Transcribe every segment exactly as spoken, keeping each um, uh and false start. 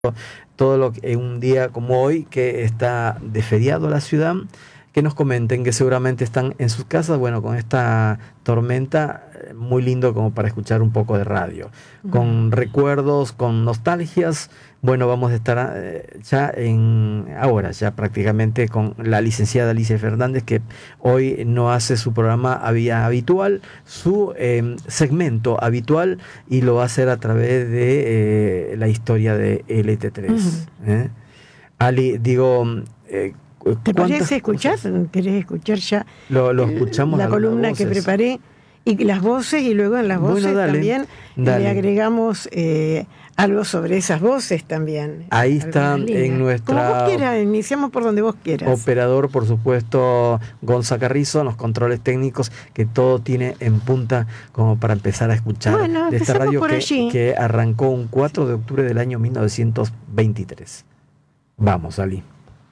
todo lo que un día como hoy que está de feriado la ciudad, que nos comenten que seguramente están en sus casas, bueno, con esta tormenta, muy lindo como para escuchar un poco de radio, con uh-huh. recuerdos, con nostalgias. Bueno, vamos a estar eh, ya en ahora, ya prácticamente con la licenciada Alicia Fernández, que hoy no hace su programa habitual, su eh, segmento habitual, y lo va a hacer a través de eh, la historia de L T tres. Uh-huh. ¿eh? Ali, digo... Eh, ¿Te parece escuchar? Cosas? ¿Querés escuchar ya lo, lo escuchamos la columna que preparé y las voces, y luego en las voces bueno, dale, también dale. le agregamos eh, algo sobre esas voces también? Ahí está en nuestra... Como vos quieras, iniciamos por donde vos quieras. Operador, por supuesto, Gonza Carrizo, en los controles técnicos, que todo tiene en punta como para empezar a escuchar bueno, de esta radio por que, allí. que arrancó un cuatro de octubre del año mil novecientos veintitrés. Vamos, Ali.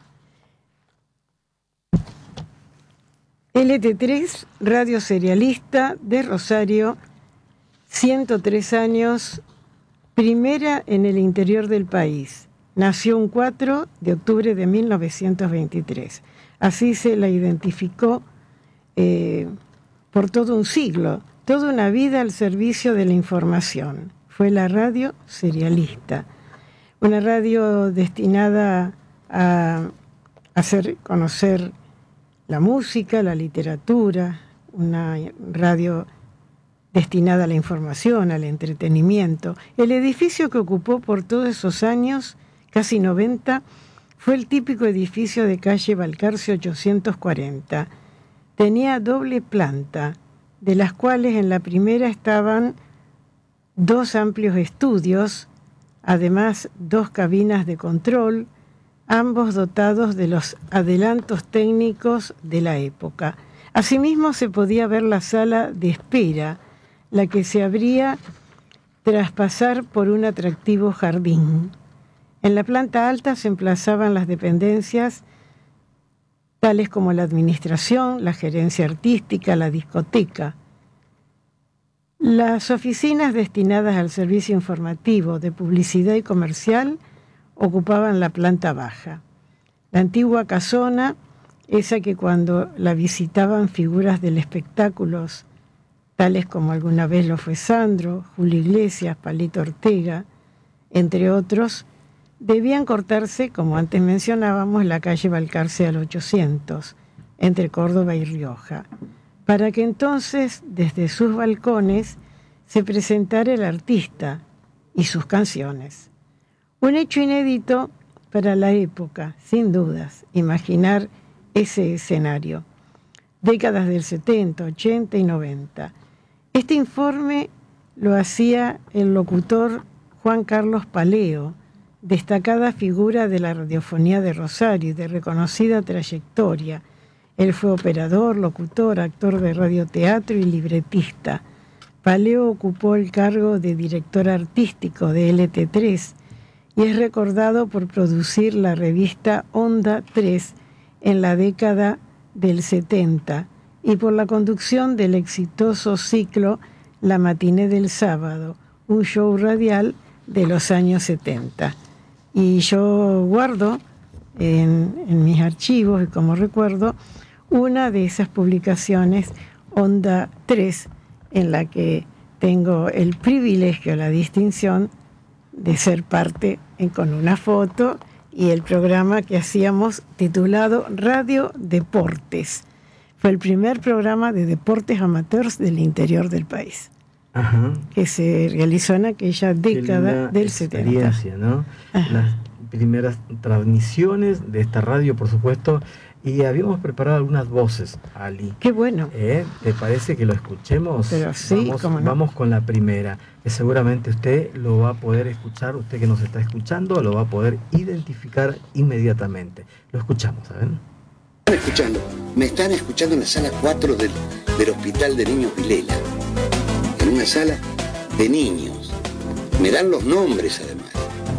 L T tres, radio serialista de Rosario, ciento tres años, primera en el interior del país. Nació un cuatro de octubre de mil novecientos veintitrés. Así se la identificó eh, por todo un siglo, toda una vida al servicio de la información. Fue la radio serialista, una radio destinada a hacer conocer la música, la literatura, una radio destinada a la información, al entretenimiento. El edificio que ocupó por todos esos años, casi noventa, fue el típico edificio de calle Balcarce ochocientos cuarenta. Tenía doble planta, de las cuales en la primera estaban dos amplios estudios, además dos cabinas de control, ambos dotados de los adelantos técnicos de la época. Asimismo se podía ver la sala de espera, la que se abría tras pasar por un atractivo jardín. En la planta alta se emplazaban las dependencias tales como la administración, la gerencia artística, la discoteca. Las oficinas destinadas al servicio informativo de publicidad y comercial ocupaban la planta baja. La antigua casona, esa que cuando la visitaban figuras del espectáculo, tales como alguna vez lo fue Sandro, Julio Iglesias, Palito Ortega, entre otros, debían cortarse, como antes mencionábamos, la calle Balcarce al ochocientos, entre Córdoba y Rioja, para que entonces, desde sus balcones, se presentara el artista y sus canciones. Un hecho inédito para la época, sin dudas, imaginar ese escenario. Décadas del setenta, ochenta y noventa. Este informe lo hacía el locutor Juan Carlos Paleo, destacada figura de la radiofonía de Rosario y de reconocida trayectoria. Él fue operador, locutor, actor de radioteatro y libretista. Paleo ocupó el cargo de director artístico de L T tres y es recordado por producir la revista Onda tres en la década del setenta y por la conducción del exitoso ciclo La Matiné del Sábado, un show radial de los años setenta. Y yo guardo en, en mis archivos, y como recuerdo, una de esas publicaciones, Onda tres, en la que tengo el privilegio, la distinción de ser parte en, con una foto, y el programa que hacíamos titulado Radio Deportes. Fue el primer programa de deportes amateurs del interior del país. Ajá. Que se realizó en aquella década del setenta. ¿No? Las primeras transmisiones de esta radio, por supuesto, y habíamos preparado algunas voces, Ali. Qué bueno. ¿Eh? ¿Te parece que lo escuchemos? Pero sí, vamos, cómo no. Vamos con la primera, que seguramente usted lo va a poder escuchar, usted que nos está escuchando, lo va a poder identificar inmediatamente. Lo escuchamos, ¿saben? Me están escuchando, me están escuchando en la sala cuatro del, del Hospital de Niños Vilela. En una sala de niños. Me dan los nombres, además.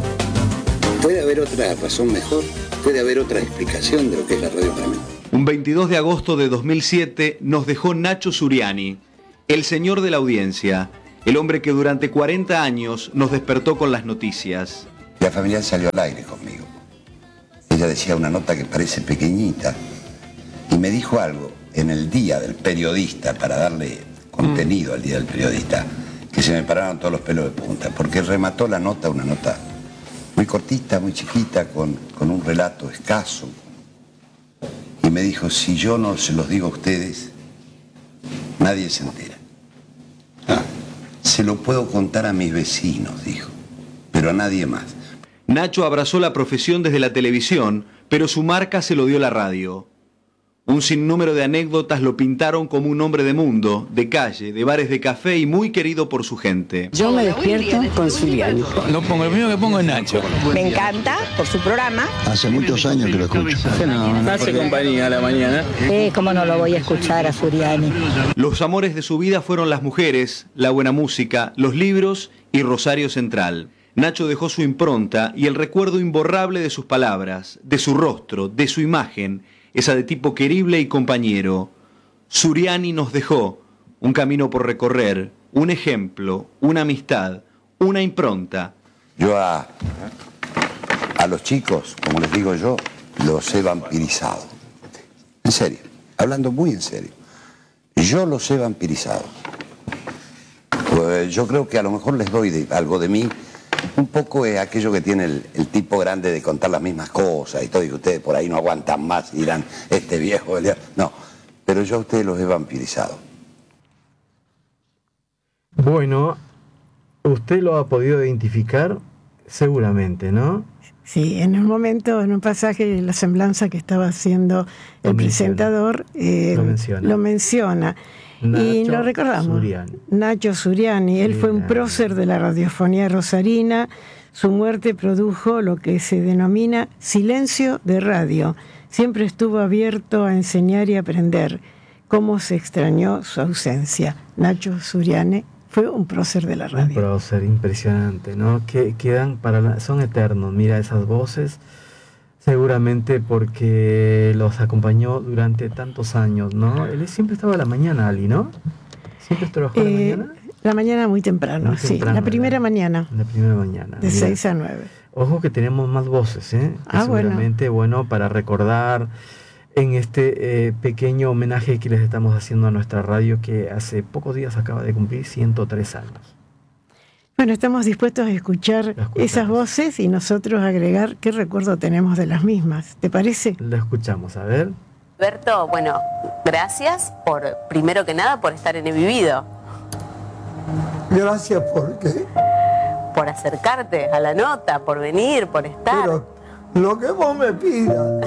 ¿Puede haber otra razón mejor? ¿Puede haber otra explicación de lo que es la radio para mí? Un veintidós de agosto de dos mil siete nos dejó Nacho Suriani, el señor de la audiencia, el hombre que durante cuarenta años nos despertó con las noticias. La familiar salió al aire conmigo. Ella decía una nota que parece pequeñita y me dijo algo en el día del periodista, para darle contenido al día del periodista, que se me pararon todos los pelos de punta, porque remató la nota, una nota muy cortita, muy chiquita, con, con un relato escaso. Y me dijo, si yo no se los digo a ustedes, nadie se entera. Ah, se lo puedo contar a mis vecinos, dijo, pero a nadie más. Nacho abrazó la profesión desde la televisión, pero su marca se lo dio la radio. Un sinnúmero de anécdotas lo pintaron como un hombre de mundo, de calle, de bares de café y muy querido por su gente. Yo me despierto con Zuliani. Lo pongo, el primero que pongo es Nacho. Me encanta por su programa. Hace muchos años que lo escucho. No, hace compañía a la mañana. Eh, ¿Cómo no lo voy a escuchar a Zuliani? Los amores de su vida fueron las mujeres, la buena música, los libros y Rosario Central. Nacho dejó su impronta y el recuerdo imborrable de sus palabras, de su rostro, de su imagen, esa de tipo querible y compañero. Zuliani nos dejó un camino por recorrer, un ejemplo, una amistad, una impronta. Yo a, a los chicos, como les digo yo, los he vampirizado. En serio, hablando muy en serio. Yo los he vampirizado. Pues yo creo que a lo mejor les doy de, algo de mí. Un poco es aquello que tiene el, el tipo grande de contar las mismas cosas y todo, y que ustedes por ahí no aguantan más y dirán, este viejo... El... No, pero yo a ustedes los he vampirizado. Bueno, usted lo ha podido identificar seguramente, ¿no? Sí, en un momento, en un pasaje, la semblanza que estaba haciendo el Lo presentador eh, Lo menciona. lo menciona. Nacho Y lo recordamos. Zuliani. Nacho Zuliani, él fue un Bien. prócer de la radiofonía rosarina. Su muerte produjo lo que se denomina silencio de radio. Siempre estuvo abierto a enseñar y aprender. Cómo se extrañó su ausencia. Nacho Zuliani fue un prócer de la Un radio. prócer impresionante, ¿no? Que quedan para la- son eternos. Mira esas voces, seguramente porque los acompañó durante tantos años, ¿no? Él siempre estaba a la mañana, Ali, ¿no? Siempre trabajó a la Eh, mañana. la mañana muy temprano, Muy sí. temprano, La primera ¿verdad? mañana, La primera mañana. de Mira. seis a nueve. Ojo que tenemos más voces, ¿eh? Que Ah, bueno. seguramente, bueno, para recordar en este eh, pequeño homenaje que les estamos haciendo a nuestra radio, que hace pocos días acaba de cumplir ciento tres años. Bueno, estamos dispuestos a escuchar La escuchamos. esas voces y nosotros agregar qué recuerdo tenemos de las mismas. ¿Te parece? La escuchamos, a ver. Alberto, bueno, gracias por, primero que nada, por estar en He Vivido, Gracias porque, por acercarte a la nota, por venir, por estar. pero lo que vos me pidas.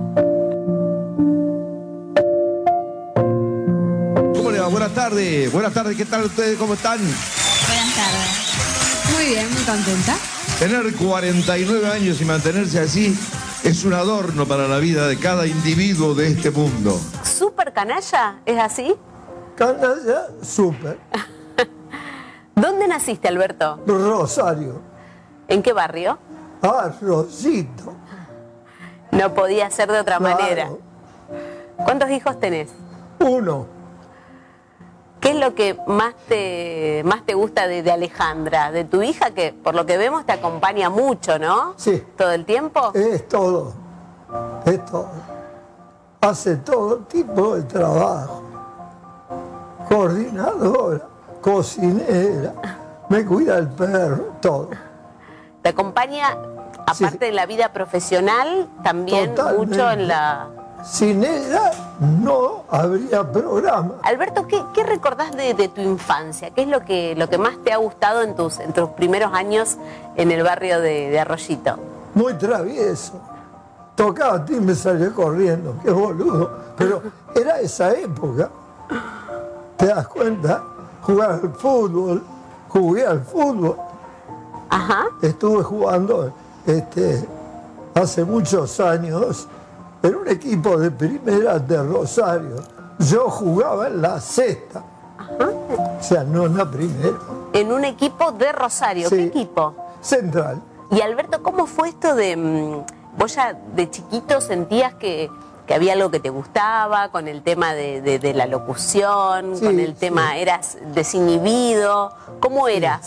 ¿Cómo le va? Buenas tardes. Buenas tardes. ¿Qué tal ustedes? ¿Cómo están? Buenas tardes. Muy bien, muy contenta. Tener cuarenta y nueve años y mantenerse así es un adorno para la vida de cada individuo de este mundo. ¿Súper canalla? ¿Es así? Canalla, súper. ¿Dónde naciste, Alberto? Rosario. ¿En qué barrio? Ah, Rosito. No podía ser de otra Claro. manera. ¿Cuántos hijos tenés? Uno. ¿Qué es lo que más te, más te gusta de, de Alejandra, de tu hija, que por lo que vemos te acompaña mucho, ¿no? Sí. ¿Todo el tiempo? Es todo. Es todo. Hace todo tipo de trabajo. Coordinadora, cocinera, me cuida el perro, todo. ¿Te acompaña, aparte Sí. de la vida profesional, también Totalmente. mucho en la... Sin ella no habría programa. Alberto, ¿qué, qué recordás de, de tu infancia? ¿Qué es lo que, lo que más te ha gustado en tus, en tus primeros años en el barrio de, de Arroyito? Muy travieso. Tocaba timbre y me salía corriendo, qué boludo. Pero era esa época. ¿Te das cuenta? Jugar al fútbol, jugué al fútbol. Ajá. Estuve jugando este, hace muchos años en un equipo de primera de Rosario. Yo jugaba en la sexta. O sea, no en la primera. En un equipo de Rosario. Sí. ¿Qué equipo? Central. Y Alberto, ¿cómo fue esto de... mm, vos ya de chiquito sentías que, que había algo que te gustaba, con el tema de, de- de la locución, Sí, con el tema, sí. eras desinhibido? ¿Cómo eras?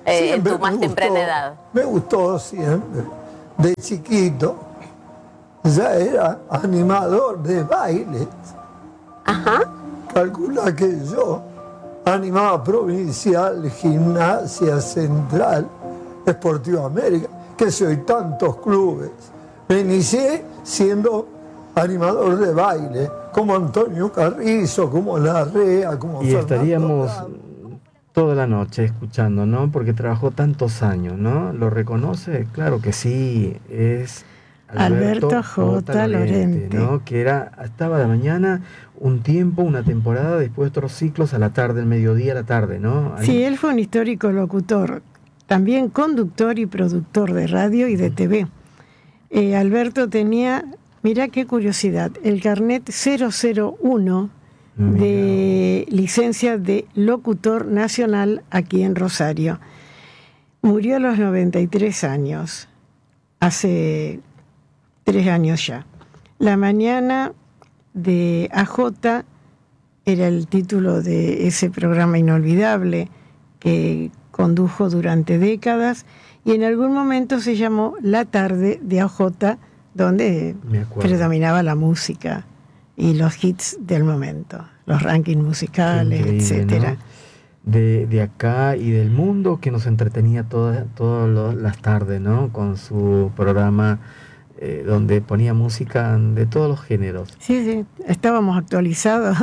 eh, en Siempre tu más me temprana gustó, edad? Me gustó siempre. De chiquito ya era animador de bailes. Ajá. Calcula que yo animaba Provincial, Gimnasia Central, Esportivo América, que soy tantos clubes. Me inicié siendo animador de baile, como Antonio Carrizo, como Larrea, como Y Fernando estaríamos Ramos. toda la noche escuchando, ¿no? Porque trabajó tantos años, ¿no? ¿Lo reconoce? Claro que sí, es Alberto J. Lorente, ¿no? Que era, estaba de mañana un tiempo, una temporada, después otros ciclos a la tarde, el mediodía a la tarde, ¿no? Ahí- Sí, él fue un histórico locutor, también conductor y productor de radio y de T V. Eh, Alberto tenía, mirá qué curiosidad, el carnet cero cero uno de licencia de locutor nacional aquí en Rosario. Murió a los noventa y tres años, hace tres años ya. La mañana de A J era el título de ese programa inolvidable que condujo durante décadas y en algún momento se llamó La Tarde de A J, donde Me acuerdo. predominaba la música y los hits del momento, los rankings musicales, Increíble, etcétera. ¿no? De, de acá y del mundo, que nos entretenía todas todas lo- las tardes, ¿no? Con su programa eh, donde ponía música de todos los géneros. Sí, sí, estábamos actualizados.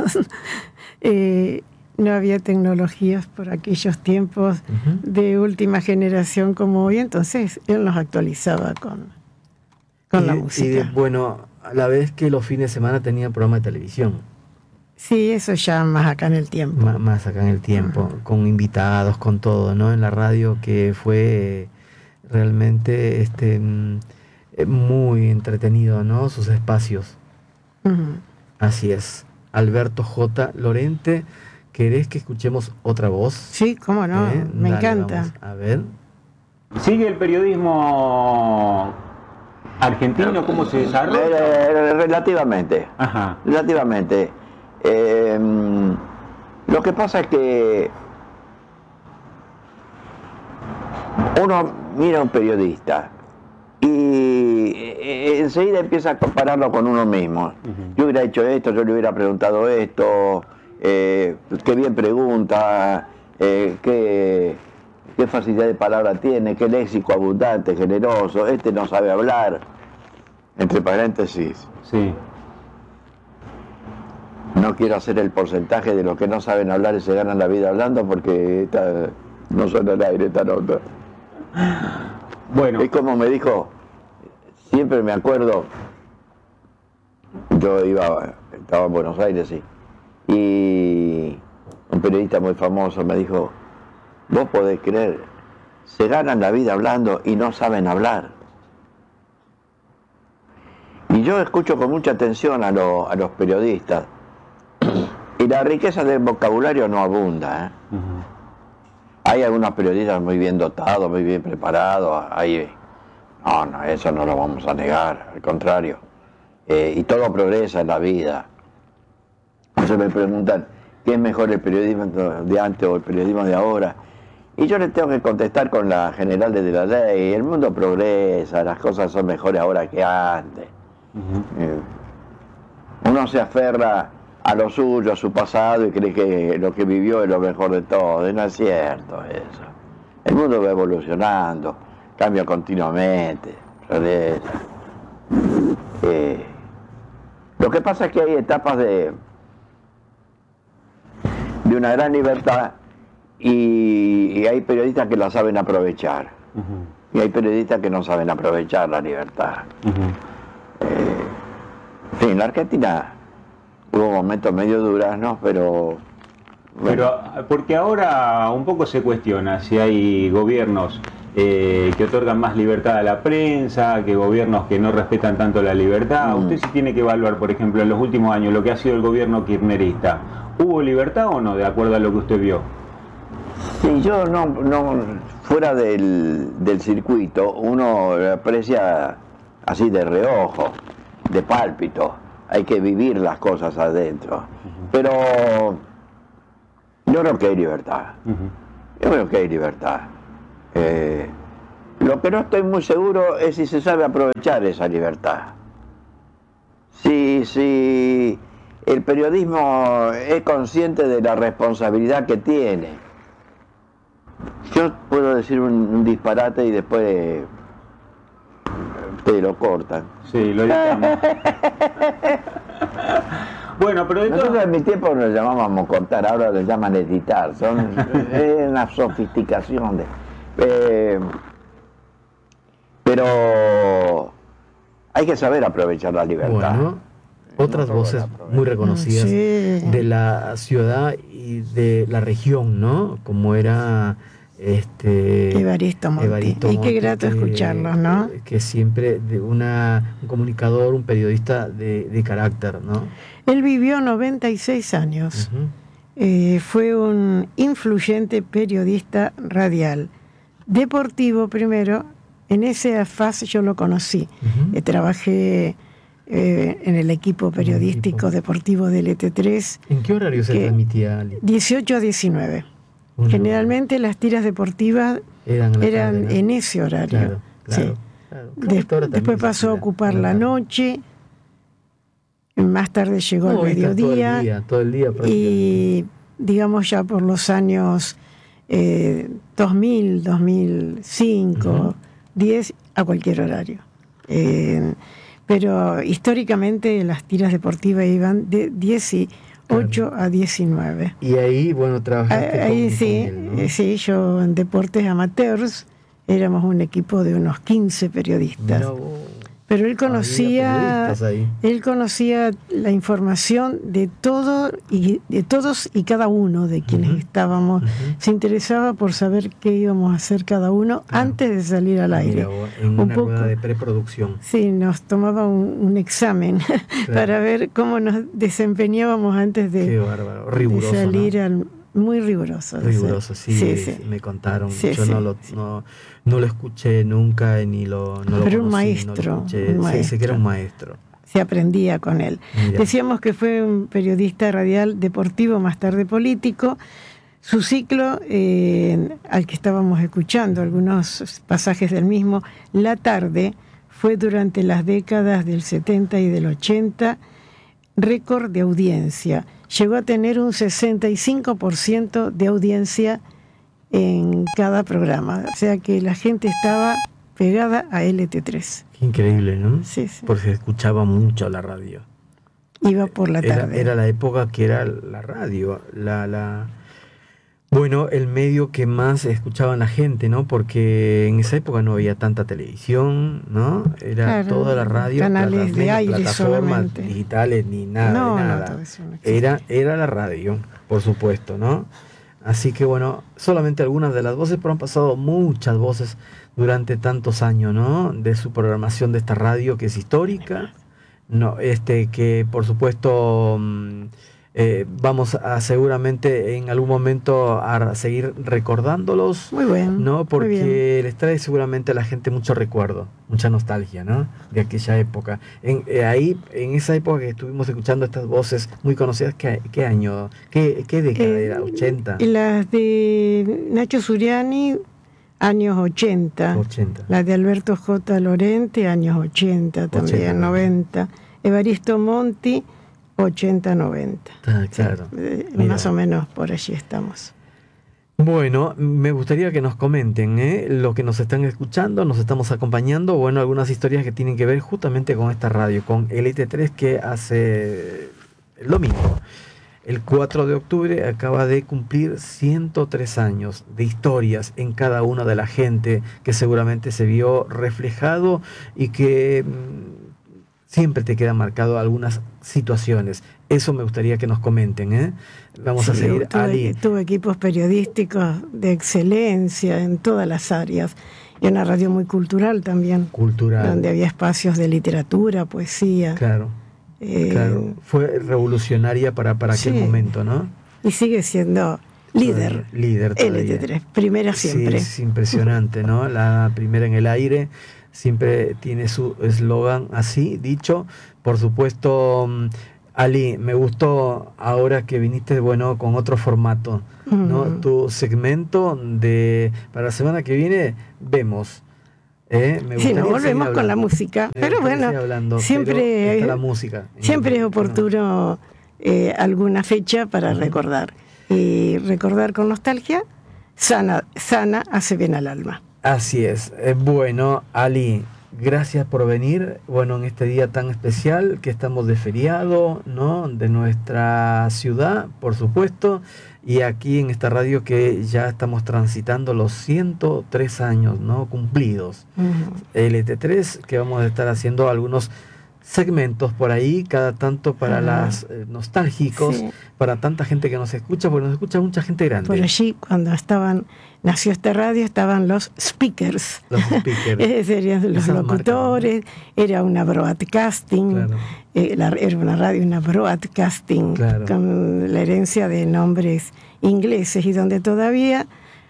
Eh, no había tecnologías por aquellos tiempos Ujú. de última generación como hoy, entonces él nos actualizaba con, con y, la de- música. y de- bueno, a la vez que los fines de semana tenía programa de televisión, Sí, eso ya más acá en el tiempo. ma- más acá en el tiempo, con invitados, con todo, ¿no? En la radio, que fue realmente este mm, eh, muy entretenido, ¿no? Sus espacios. Ujú. Así es. Alberto J. Lorente, ¿querés que escuchemos otra voz? Sí, cómo no, ¿Eh? me Dale, encanta. vamos a ver. ¿Sigue el periodismo argentino? ¿Cómo se desarrolla? Eh, relativamente. Ajá. Relativamente. Eh, lo que pasa es que uno mira a un periodista y eh, enseguida empieza a compararlo con uno mismo. Uh-huh. Yo hubiera hecho esto, yo le hubiera preguntado esto, eh, qué bien pregunta, eh, qué, qué facilidad de palabra tiene, qué léxico abundante, generoso, este no sabe hablar. Entre paréntesis. Sí. No quiero hacer el porcentaje de los que no saben hablar y se ganan la vida hablando porque esta, no suena al aire esta nota. Bueno. Es como me dijo, siempre me acuerdo, yo iba, estaba en Buenos Aires, sí, y un periodista muy famoso me dijo, vos podés creer, se ganan la vida hablando y no saben hablar. Y yo escucho con mucha atención a, lo, a los periodistas, y la riqueza del vocabulario no abunda, ¿eh? Uh-huh. Hay algunos periodistas muy bien dotados, muy bien preparados, hay... no, no, eso no lo vamos a negar, al contrario. Eh, y todo progresa en la vida. Entonces me preguntan, ¿qué es mejor el periodismo de antes o el periodismo de ahora? Y yo les tengo que contestar con la general de la ley, el mundo progresa, las cosas son mejores ahora que antes. Uh-huh. eh, uno se aferra a lo suyo, a su pasado, y cree que lo que vivió es lo mejor de todo. Y no es cierto eso. El mundo va evolucionando, cambia continuamente, progresa. Eh, lo que pasa es que hay etapas de, de una gran libertad y, y hay periodistas que la saben aprovechar. Uh-huh. Y hay periodistas que no saben aprovechar la libertad. Uh-huh. eh, sí, en la Argentina hubo momentos medio duras, ¿no? Pero... Bueno. Pero porque ahora un poco se cuestiona si hay gobiernos eh, que otorgan más libertad a la prensa, que gobiernos que no respetan tanto la libertad. Mm. Usted sí tiene que evaluar, por ejemplo, en los últimos años lo que ha sido el gobierno kirchnerista. ¿Hubo libertad o no, de acuerdo a lo que usted vio? Sí, yo no, no fuera del, del circuito, uno aprecia así de reojo, de pálpito. Hay que vivir las cosas adentro. Uh-huh. Pero yo creo que hay libertad. Uh-huh. Yo creo que hay libertad. Eh, lo que no estoy muy seguro es si se sabe aprovechar esa libertad. Si, si el periodismo es consciente de la responsabilidad que tiene. Yo puedo decir un, un disparate y después te lo cortan. Sí, lo editamos. Bueno, pero de nosotros todo... en mi tiempo nos llamábamos cortar, ahora le llaman editar. Son, es una sofisticación de... Eh, pero hay que saber aprovechar la libertad. Bueno, otras No voces muy reconocidas Sí. de la ciudad y de la región, ¿no? Como era este Evaristo Monti. Evaristo Y qué Monti, grato que- escucharlos, ¿no? Que siempre de una, un comunicador, un periodista de, de carácter, ¿no? Él vivió noventa y seis años. Ujú. Eh, fue un influyente periodista radial. Deportivo primero, en esa fase yo lo conocí. Ujú. Eh, trabajé eh, en el equipo periodístico equipo. deportivo del E T tres, ¿En qué horario se que- transmitía, Ali? dieciocho a diecinueve. Una Generalmente las tiras deportivas Eran, en la eran tarde, ¿no? en ese horario. Claro, claro, Sí. claro. Creo que Des- esta hora también después se pasó a tira, ocupar en la tarde. noche, más tarde llegó No, el ahorita todo el mediodía, día, todo el día y digamos ya por los años eh, dos mil, dos mil cinco, Ujú. diez, a cualquier horario. Eh, pero históricamente las tiras deportivas iban de dieciocho a diecinueve. Y ahí, bueno, trabajaste Ahí con, sí, con él, ¿no? eh, sí, yo en deportes amateurs éramos un equipo de unos quince periodistas. Mirá vos, Pero él había conocía, periodistas ahí. él conocía la información de todo y de todos y cada uno de quienes Ujú, estábamos. ujú. Se interesaba por saber qué íbamos a hacer cada uno Claro. antes de salir al aire. Mira vos, en Un una poco- rueda de preproducción. Sí, nos tomaba un, un examen para ver cómo nos desempeñábamos antes Qué de, bárbaro, de riguroso, salir ¿no? al muy riguroso. sí. Riguroso, sí, Sí, sí, sí. me contaron. Sí, Yo sí, no, lo, sí. no, no lo escuché nunca ni lo, no lo Pero un conocí, maestro, no lo escuché. un Sí, sé que era maestro. un maestro. Se aprendía con él. Mira. Decíamos que fue un periodista radial deportivo, más tarde político. Su ciclo, eh, al que estábamos escuchando algunos pasajes del mismo, La Tarde, fue durante las décadas del setenta y del ochenta récord de audiencia. Llegó a tener un sesenta y cinco por ciento de audiencia en cada programa. O sea que la gente estaba pegada a L T tres. Qué increíble, ¿no? Sí, sí. Porque se escuchaba mucho la radio. Iba por la Era, tarde. era la época que era la radio, la, la bueno, el medio que más escuchaban la gente, ¿no? Porque en esa época no había tanta televisión, ¿no? Era Claro, toda la radio, canales plata- de menos aire plataformas solamente. digitales ni nada, de No, no, nada. todo eso no existe. era, era la radio, por supuesto, ¿no? Así que bueno, solamente algunas de las voces, pero han pasado muchas voces durante tantos años, ¿no? De su programación de esta radio que es histórica, no, este, que por supuesto mm, eh, vamos a seguramente en algún momento a seguir recordándolos, Muy bien. ¿no? muy bien. Porque les trae seguramente a la gente mucho recuerdo, mucha nostalgia, ¿no? De aquella época. En, eh, ahí, en esa época que estuvimos escuchando estas voces muy conocidas, ¿qué, qué año? ¿Qué, qué década Eh, era? ¿ochenta? Y las de Nacho Suriani, años ochenta. ochenta. Las de Alberto J. Lorente, años ochenta también, ochenta. noventa. Evaristo Monti, ochenta noventa. Ah, claro. Eh, Mira. más o menos por allí estamos. Bueno, me gustaría que nos comenten, ¿eh? Lo que nos están escuchando, nos estamos acompañando, bueno, algunas historias que tienen que ver justamente con esta radio, con el E T tres que hace el domingo, el cuatro de octubre, acaba de cumplir ciento tres años de historias en cada una de la gente que seguramente se vio reflejado y que mm, siempre te quedan marcado algunas situaciones. Eso me gustaría que nos comenten, ¿eh? Vamos a Sí, seguir. tuve, Ali. tuve equipos periodísticos de excelencia en todas las áreas. Y una radio muy cultural también, Cultural. donde había espacios de literatura, poesía. Claro, eh, claro. Fue revolucionaria para, para aquel sí. momento, ¿no? Y sigue siendo líder. Todavía, líder todavía. L T tres, primera siempre. Sí, es impresionante, ¿no? La primera en el aire siempre tiene su eslogan así, dicho. Por supuesto, mm, Ali, me gustó ahora que viniste, bueno, con otro formato, ¿no? Uh-huh. Tu segmento de para la semana que viene vemos. Eh, me sí, nos volvemos con la música, me pero bueno, hablando, siempre pero está la música. Siempre es oportuno eh, alguna fecha para uh-huh. recordar. Y recordar con nostalgia sana, sana hace bien al alma. Así es. Eh, bueno, Ali, gracias por venir. Bueno, en este día tan especial que estamos de feriado, ¿no? De nuestra ciudad, por supuesto. Y aquí en esta radio que ya estamos transitando los ciento tres años, ¿no? Cumplidos. Uh-huh. L T tres, que vamos a estar haciendo algunos segmentos por ahí, cada tanto para uh-huh. las eh, nostálgicos, sí. para tanta gente que nos escucha, porque nos escucha mucha gente grande. Por allí, cuando estaban, nació esta radio, estaban los speakers. Los speakers. Es decir, los Esas locutores, marcas, ¿no? Era una broadcasting, claro. eh, la, era una radio, una broadcasting, claro. con la herencia de nombres ingleses, y donde todavía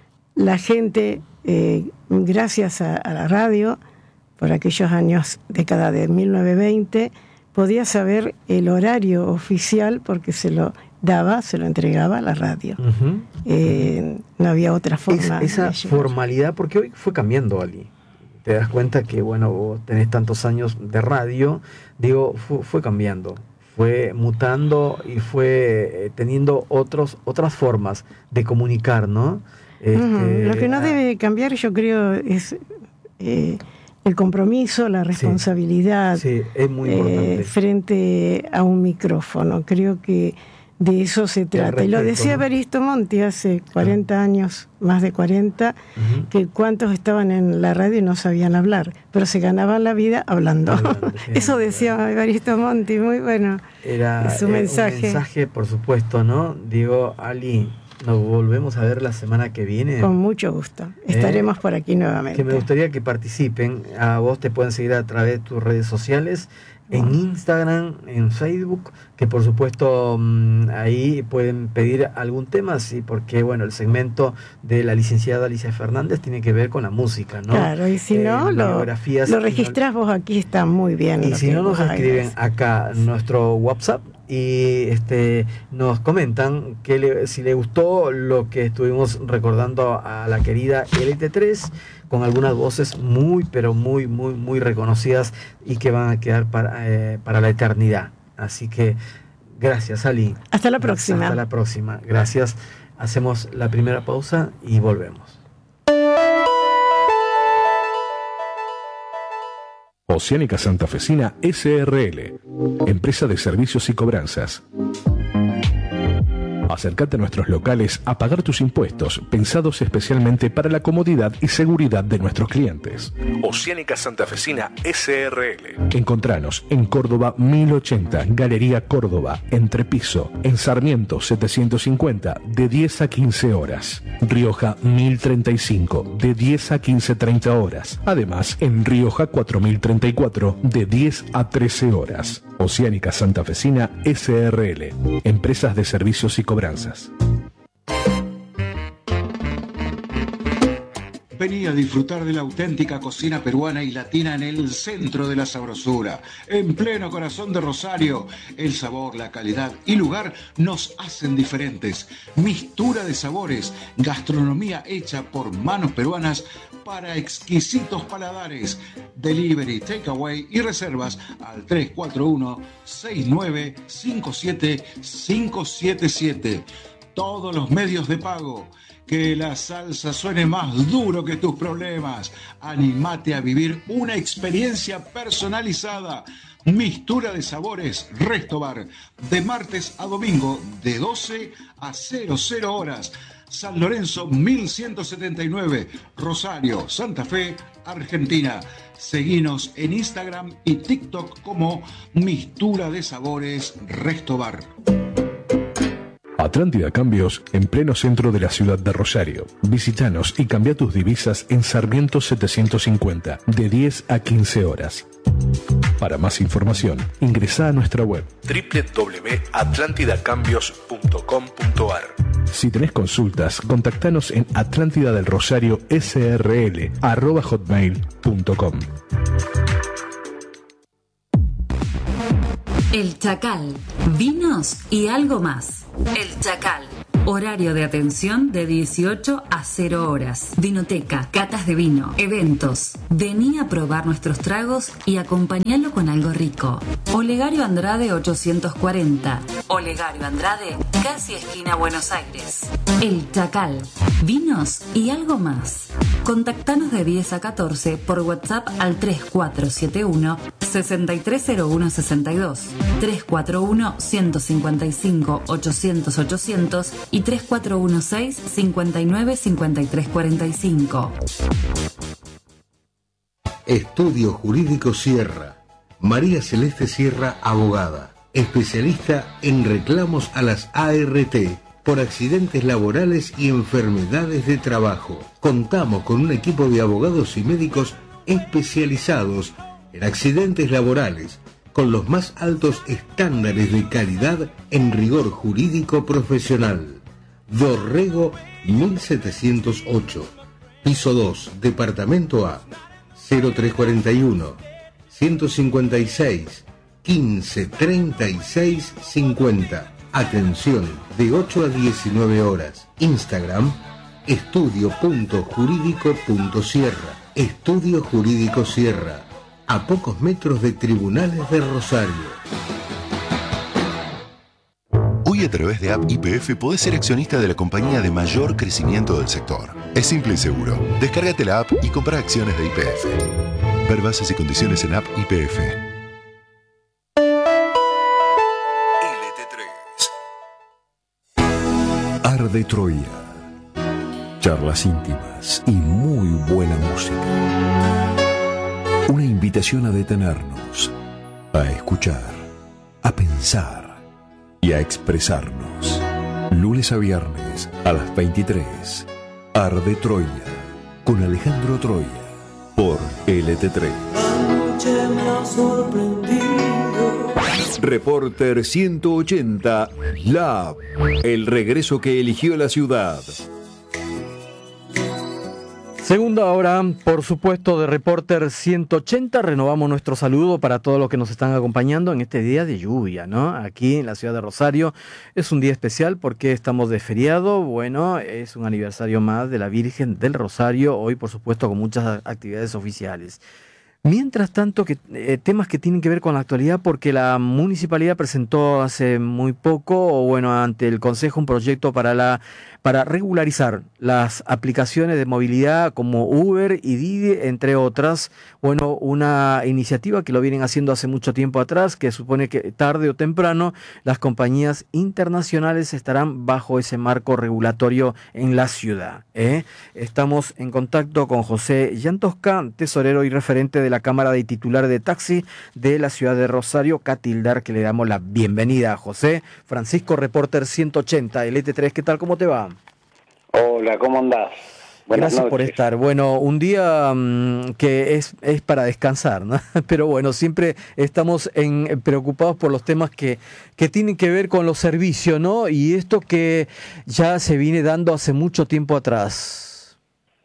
la gente, eh, gracias a, a la radio, por aquellos años, década de mil novecientos veinte, podía saber el horario oficial porque se lo daba, se lo entregaba a la radio. Uh-huh. Eh, no había otra forma. Es, esa formalidad, porque hoy fue cambiando, Ali. Te das cuenta que, bueno, vos tenés tantos años de radio, digo, fue, fue cambiando, fue mutando y fue teniendo otros, otras formas de comunicar, ¿no? Este, uh-huh. Lo que no debe cambiar, yo creo, es... Eh, el compromiso, la responsabilidad sí, sí, es muy importante. Eh, frente a un micrófono. Creo que de eso se trata. Respeto, y lo decía Evaristo Monti hace cuarenta años, más de cuarenta, uh-huh. que cuántos estaban en la radio y no sabían hablar, pero se ganaban la vida hablando. hablando eso decía Evaristo Monti, muy bueno. Era su mensaje. Un mensaje, por supuesto, ¿no? Digo, Ali, nos volvemos a ver la semana que viene. Con mucho gusto. Estaremos eh, por aquí nuevamente. Que me gustaría que participen. A vos te pueden seguir a través de tus redes sociales, en Instagram, en Facebook, que por supuesto mmm, ahí pueden pedir algún tema, sí, porque bueno, el segmento de la licenciada Alicia Fernández tiene que ver con la música, ¿no? Claro, y si no, eh, lo, lo registrás vos aquí, está muy bien. Y si no, nos escriben acá nuestro WhatsApp y este nos comentan que le, si le gustó lo que estuvimos recordando a la querida L T tres, con algunas voces muy, pero muy, muy, muy reconocidas y que van a quedar para, eh, para la eternidad. Así que gracias, Ali. Hasta la próxima. Hasta la próxima. Gracias. Hacemos la primera pausa y volvemos. Oceánica Santafesina S R L, empresa de servicios y cobranzas. Acércate a nuestros locales a pagar tus impuestos, pensados especialmente para la comodidad y seguridad de nuestros clientes. Oceánica Santafesina S R L. Encontranos en Córdoba mil ochenta, Galería Córdoba, Entrepiso, en Sarmiento setecientos cincuenta, de diez a quince horas. Rioja mil treinta y cinco, de diez a quince treinta horas. Además, en Rioja cuatro mil treinta y cuatro, de diez a trece horas. Oceánica Santafesina S R L, empresas de servicios y cobranzas. Vení a disfrutar de la auténtica cocina peruana y latina en el centro de la sabrosura, en pleno corazón de Rosario. El sabor, la calidad y lugar nos hacen diferentes. Mistura de sabores, gastronomía hecha por manos peruanas para exquisitos paladares. Delivery, takeaway y reservas al tres cuatro uno, seis nueve cinco siete, cinco siete siete. Todos los medios de pago. Que la salsa suene más duro que tus problemas. Anímate a vivir una experiencia personalizada. Mistura de sabores Resto Bar. De martes a domingo, de doce a cero cero horas. San Lorenzo mil ciento setenta y nueve, Rosario, Santa Fe, Argentina. Seguinos en Instagram y TikTok como Mistura de Sabores Resto Bar. Atlántida Cambios, en pleno centro de la ciudad de Rosario. Visítanos y cambia tus divisas en Sarmiento setecientos cincuenta, de diez a quince horas. Para más información, ingresa a nuestra web doble u doble u doble u punto atlántida cambios punto com punto a r. Si tenés consultas, contactanos en atlántida del rosario s r l arroba hotmail punto com. El Chacal, vinos y algo más. El Chacal. Horario de atención de dieciocho a cero horas. Vinoteca, catas de vino, eventos. Vení a probar nuestros tragos y acompañalo con algo rico. Olegario Andrade ochocientos cuarenta. Olegario Andrade, casi esquina Buenos Aires. El Chacal, vinos y algo más. Contactanos de diez a catorce por WhatsApp al tres cuatro siete uno, seis tres cero uno seis dos, tres cuatro uno, uno cinco cinco, ochocientos, ochocientos y tres cuatro uno seis, cinco nueve, cinco tres cuatro cinco. Estudio Jurídico Sierra. María Celeste Sierra, abogada, especialista en reclamos a las A R T por accidentes laborales y enfermedades de trabajo. Contamos con un equipo de abogados y médicos especializados en accidentes laborales, con los más altos estándares de calidad en rigor jurídico profesional. Dorrego mil setecientos ocho, piso dos, departamento A, cero tres cuarenta y uno, ciento cincuenta y seis, quince, treinta y seis, cincuenta. Atención de ocho a diecinueve horas. Instagram, estudio punto jurídico punto sierra. Estudio Jurídico Sierra, a pocos metros de Tribunales de Rosario. Hoy a través de App Y P F podés ser accionista de la compañía de mayor crecimiento del sector. Es simple y seguro. Descárgate la app y compra acciones de Y P F. Ver bases y condiciones en App Y P F. L T tres. Arde Troya. Charlas íntimas y muy buena música. Una invitación a detenernos, a escuchar, a pensar y a expresarnos. Lunes a viernes a las veintitrés. Arde Troya con Alejandro Troya por L T tres. Anoche me ha sorprendido. Reporter ciento ochenta Lab, el regreso que eligió la ciudad. Segunda hora, por supuesto, de Reporter ciento ochenta. Renovamos nuestro saludo para todos los que nos están acompañando en este día de lluvia, ¿no? Aquí en la ciudad de Rosario es un día especial porque estamos de feriado. Bueno, es un aniversario más de la Virgen del Rosario. Hoy, por supuesto, con muchas actividades oficiales. Mientras tanto, que, eh, temas que tienen que ver con la actualidad, porque la municipalidad presentó hace muy poco, o bueno, ante el Consejo, un proyecto para la para regularizar las aplicaciones de movilidad como Uber y Didi, entre otras. Bueno, una iniciativa que lo vienen haciendo hace mucho tiempo atrás, que supone que tarde o temprano las compañías internacionales estarán bajo ese marco regulatorio en la ciudad, ¿eh? Estamos en contacto con José Llantosca, tesorero y referente de la Cámara de Titulares de Taxi de la ciudad de Rosario, Catildar, que le damos la bienvenida. José Francisco, Reporter ciento ochenta, L T tres, ¿qué tal? ¿Cómo te va? Hola, ¿cómo andás? Buenas Gracias noches. por estar. Bueno, un día mmm, que es, es para descansar, ¿no? Pero bueno, siempre estamos en, preocupados por los temas que, que tienen que ver con los servicios, ¿no? Y esto que ya se viene dando hace mucho tiempo atrás.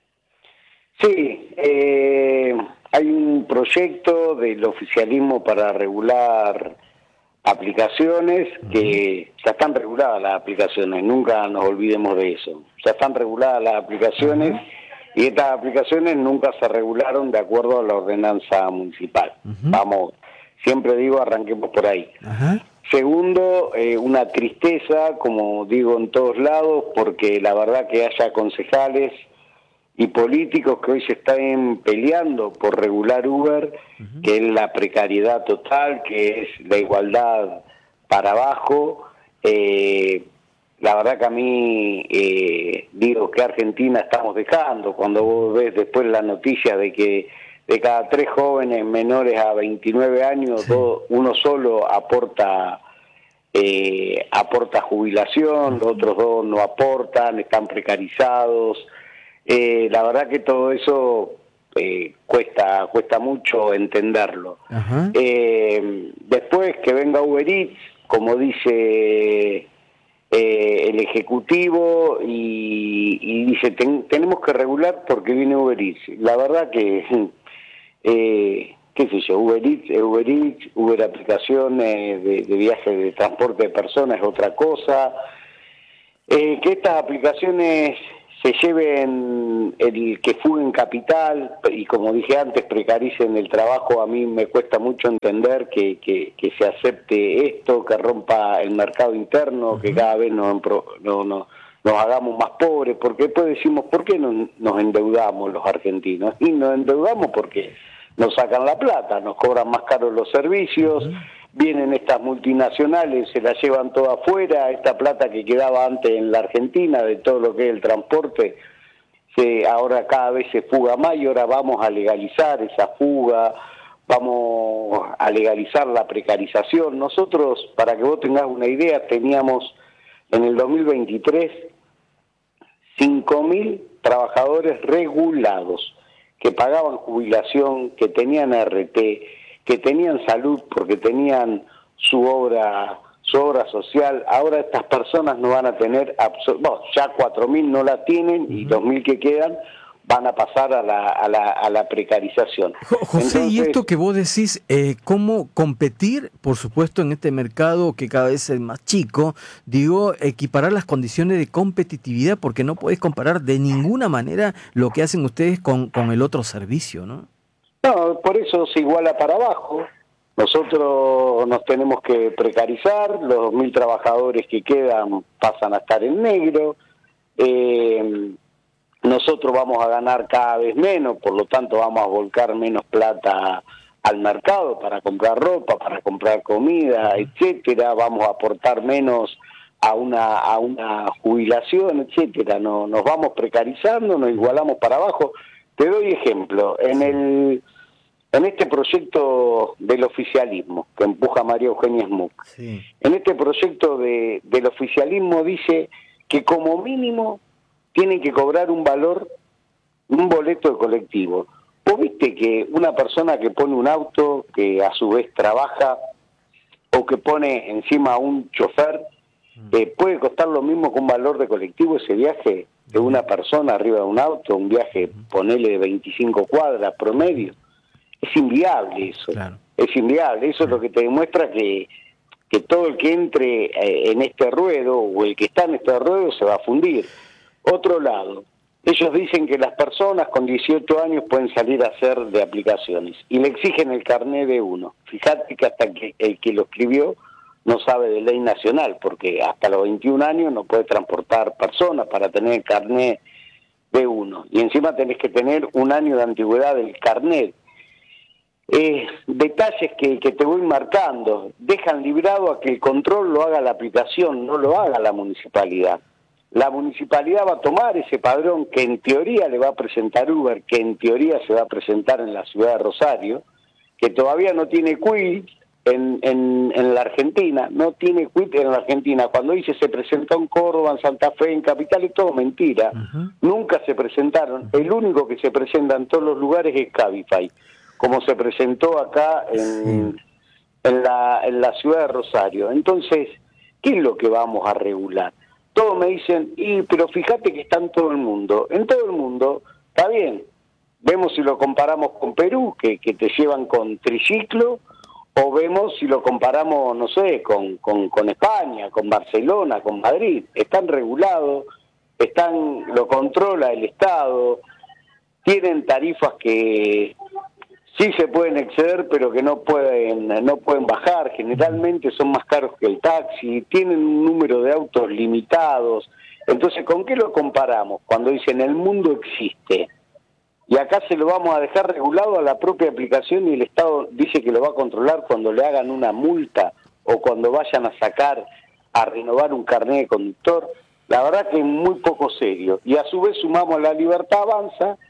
Sí, eh, hay un proyecto del oficialismo para regular aplicaciones que ya están reguladas las aplicaciones, nunca nos olvidemos de eso. Ya están reguladas las aplicaciones uh-huh. y estas aplicaciones nunca se regularon de acuerdo a la ordenanza municipal. Uh-huh. Vamos, siempre digo, arranquemos por ahí. Uh-huh. Segundo, eh, una tristeza, como digo en todos lados, porque la verdad que haya concejales y políticos que hoy se están peleando por regular Uber, uh-huh. que es la precariedad total, que es la igualdad para abajo. Eh, la verdad que a mí, eh, digo, que Argentina estamos dejando, cuando vos ves después la noticia de que de cada tres jóvenes menores a veintinueve años, sí. dos, uno solo aporta eh, aporta jubilación, uh-huh. los otros dos no aportan, están precarizados. Eh, la verdad que todo eso eh, cuesta cuesta mucho entenderlo. Uh-huh. Eh, después que venga Uber Eats, como dice eh, el Ejecutivo, y, y dice, ten, tenemos que regular porque viene Uber Eats. La verdad que, eh, qué sé yo, Uber Eats, Uber Eats, Uber aplicaciones de, de viaje de transporte de personas es otra cosa. Eh, que estas aplicaciones se lleven, el que fuguen capital y, como dije antes, precaricen el trabajo. A mí me cuesta mucho entender que, que, que se acepte esto, que rompa el mercado interno, uh-huh. que cada vez nos, no, no, nos hagamos más pobres, porque después decimos, ¿por qué nos, nos endeudamos los argentinos? Y nos endeudamos porque nos sacan la plata, nos cobran más caros los servicios, uh-huh. vienen estas multinacionales, se la llevan toda afuera, esta plata que quedaba antes en la Argentina de todo lo que es el transporte, se, ahora cada vez se fuga más y ahora vamos a legalizar esa fuga, vamos a legalizar la precarización. Nosotros, para que vos tengas una idea, teníamos en el dos mil veintitrés cinco mil trabajadores regulados, que pagaban jubilación, que tenían R T, que tenían salud porque tenían su obra su obra social. Ahora estas personas no van a tener, bueno, ya cuatro mil no la tienen y dos mil que quedan van a pasar a la, a la, a la precarización. José, Entonces, y esto que vos decís, eh, ¿cómo competir, por supuesto, en este mercado que cada vez es más chico? Digo, equiparar las condiciones de competitividad, porque no podés comparar de ninguna manera lo que hacen ustedes con, con el otro servicio, ¿no? No, por eso se iguala para abajo. Nosotros nos tenemos que precarizar, los mil trabajadores que quedan pasan a estar en negro, eh, nosotros vamos a ganar cada vez menos, por lo tanto vamos a volcar menos plata al mercado para comprar ropa, para comprar comida, etcétera, vamos a aportar menos a una a una jubilación, etcétera. No, nos vamos precarizando, nos igualamos para abajo. Te doy ejemplo, en el en este proyecto del oficialismo que empuja María Eugenia Smook, sí. en este proyecto de, del oficialismo dice que como mínimo tienen que cobrar un valor, un boleto de colectivo. ¿Vos viste que una persona que pone un auto, que a su vez trabaja, o que pone encima a un chofer, eh, puede costar lo mismo que un valor de colectivo ese viaje de una persona arriba de un auto, un viaje, ponele de veinticinco cuadras promedio? Es inviable eso, claro. es inviable. Eso es lo que te demuestra que, que todo el que entre eh, en este ruedo, o el que está en este ruedo, se va a fundir. Otro lado, ellos dicen que las personas con dieciocho años pueden salir a hacer de aplicaciones y le exigen el carnet de uno. Fíjate que hasta que el que lo escribió no sabe de ley nacional, porque hasta los veintiún años no puede transportar personas para tener el carnet de uno. Y encima tenés que tener un año de antigüedad del carnet. Eh, detalles que, que te voy marcando, dejan librado a que el control lo haga la aplicación, no lo haga la municipalidad. La municipalidad va a tomar ese padrón que en teoría le va a presentar Uber, que en teoría se va a presentar en la ciudad de Rosario, que todavía no tiene quit en, en, en la Argentina, no tiene quit en la Argentina. Cuando dice se presentó en Córdoba, en Santa Fe, en Capital, es todo mentira. Uh-huh. Nunca se presentaron. El único que se presenta en todos los lugares es Cabify, como se presentó acá en, sí. en, la, en la ciudad de Rosario. Entonces, ¿qué es lo que vamos a regular? Todos me dicen, y pero fíjate que está en todo el mundo. En todo el mundo, está bien. Vemos si lo comparamos con Perú, que, que te llevan con triciclo, o vemos si lo comparamos, no sé, con, con, con España, con Barcelona, con Madrid. Están regulados, están lo controla el Estado, tienen tarifas que sí se pueden exceder, pero que no pueden no pueden bajar. Generalmente son más caros que el taxi, tienen un número de autos limitados. Entonces, ¿con qué lo comparamos? Cuando dicen el mundo existe, y acá se lo vamos a dejar regulado a la propia aplicación y el Estado dice que lo va a controlar cuando le hagan una multa o cuando vayan a sacar, a renovar un carnet de conductor. La verdad que es muy poco serio. Y a su vez sumamos la Libertad Avanza,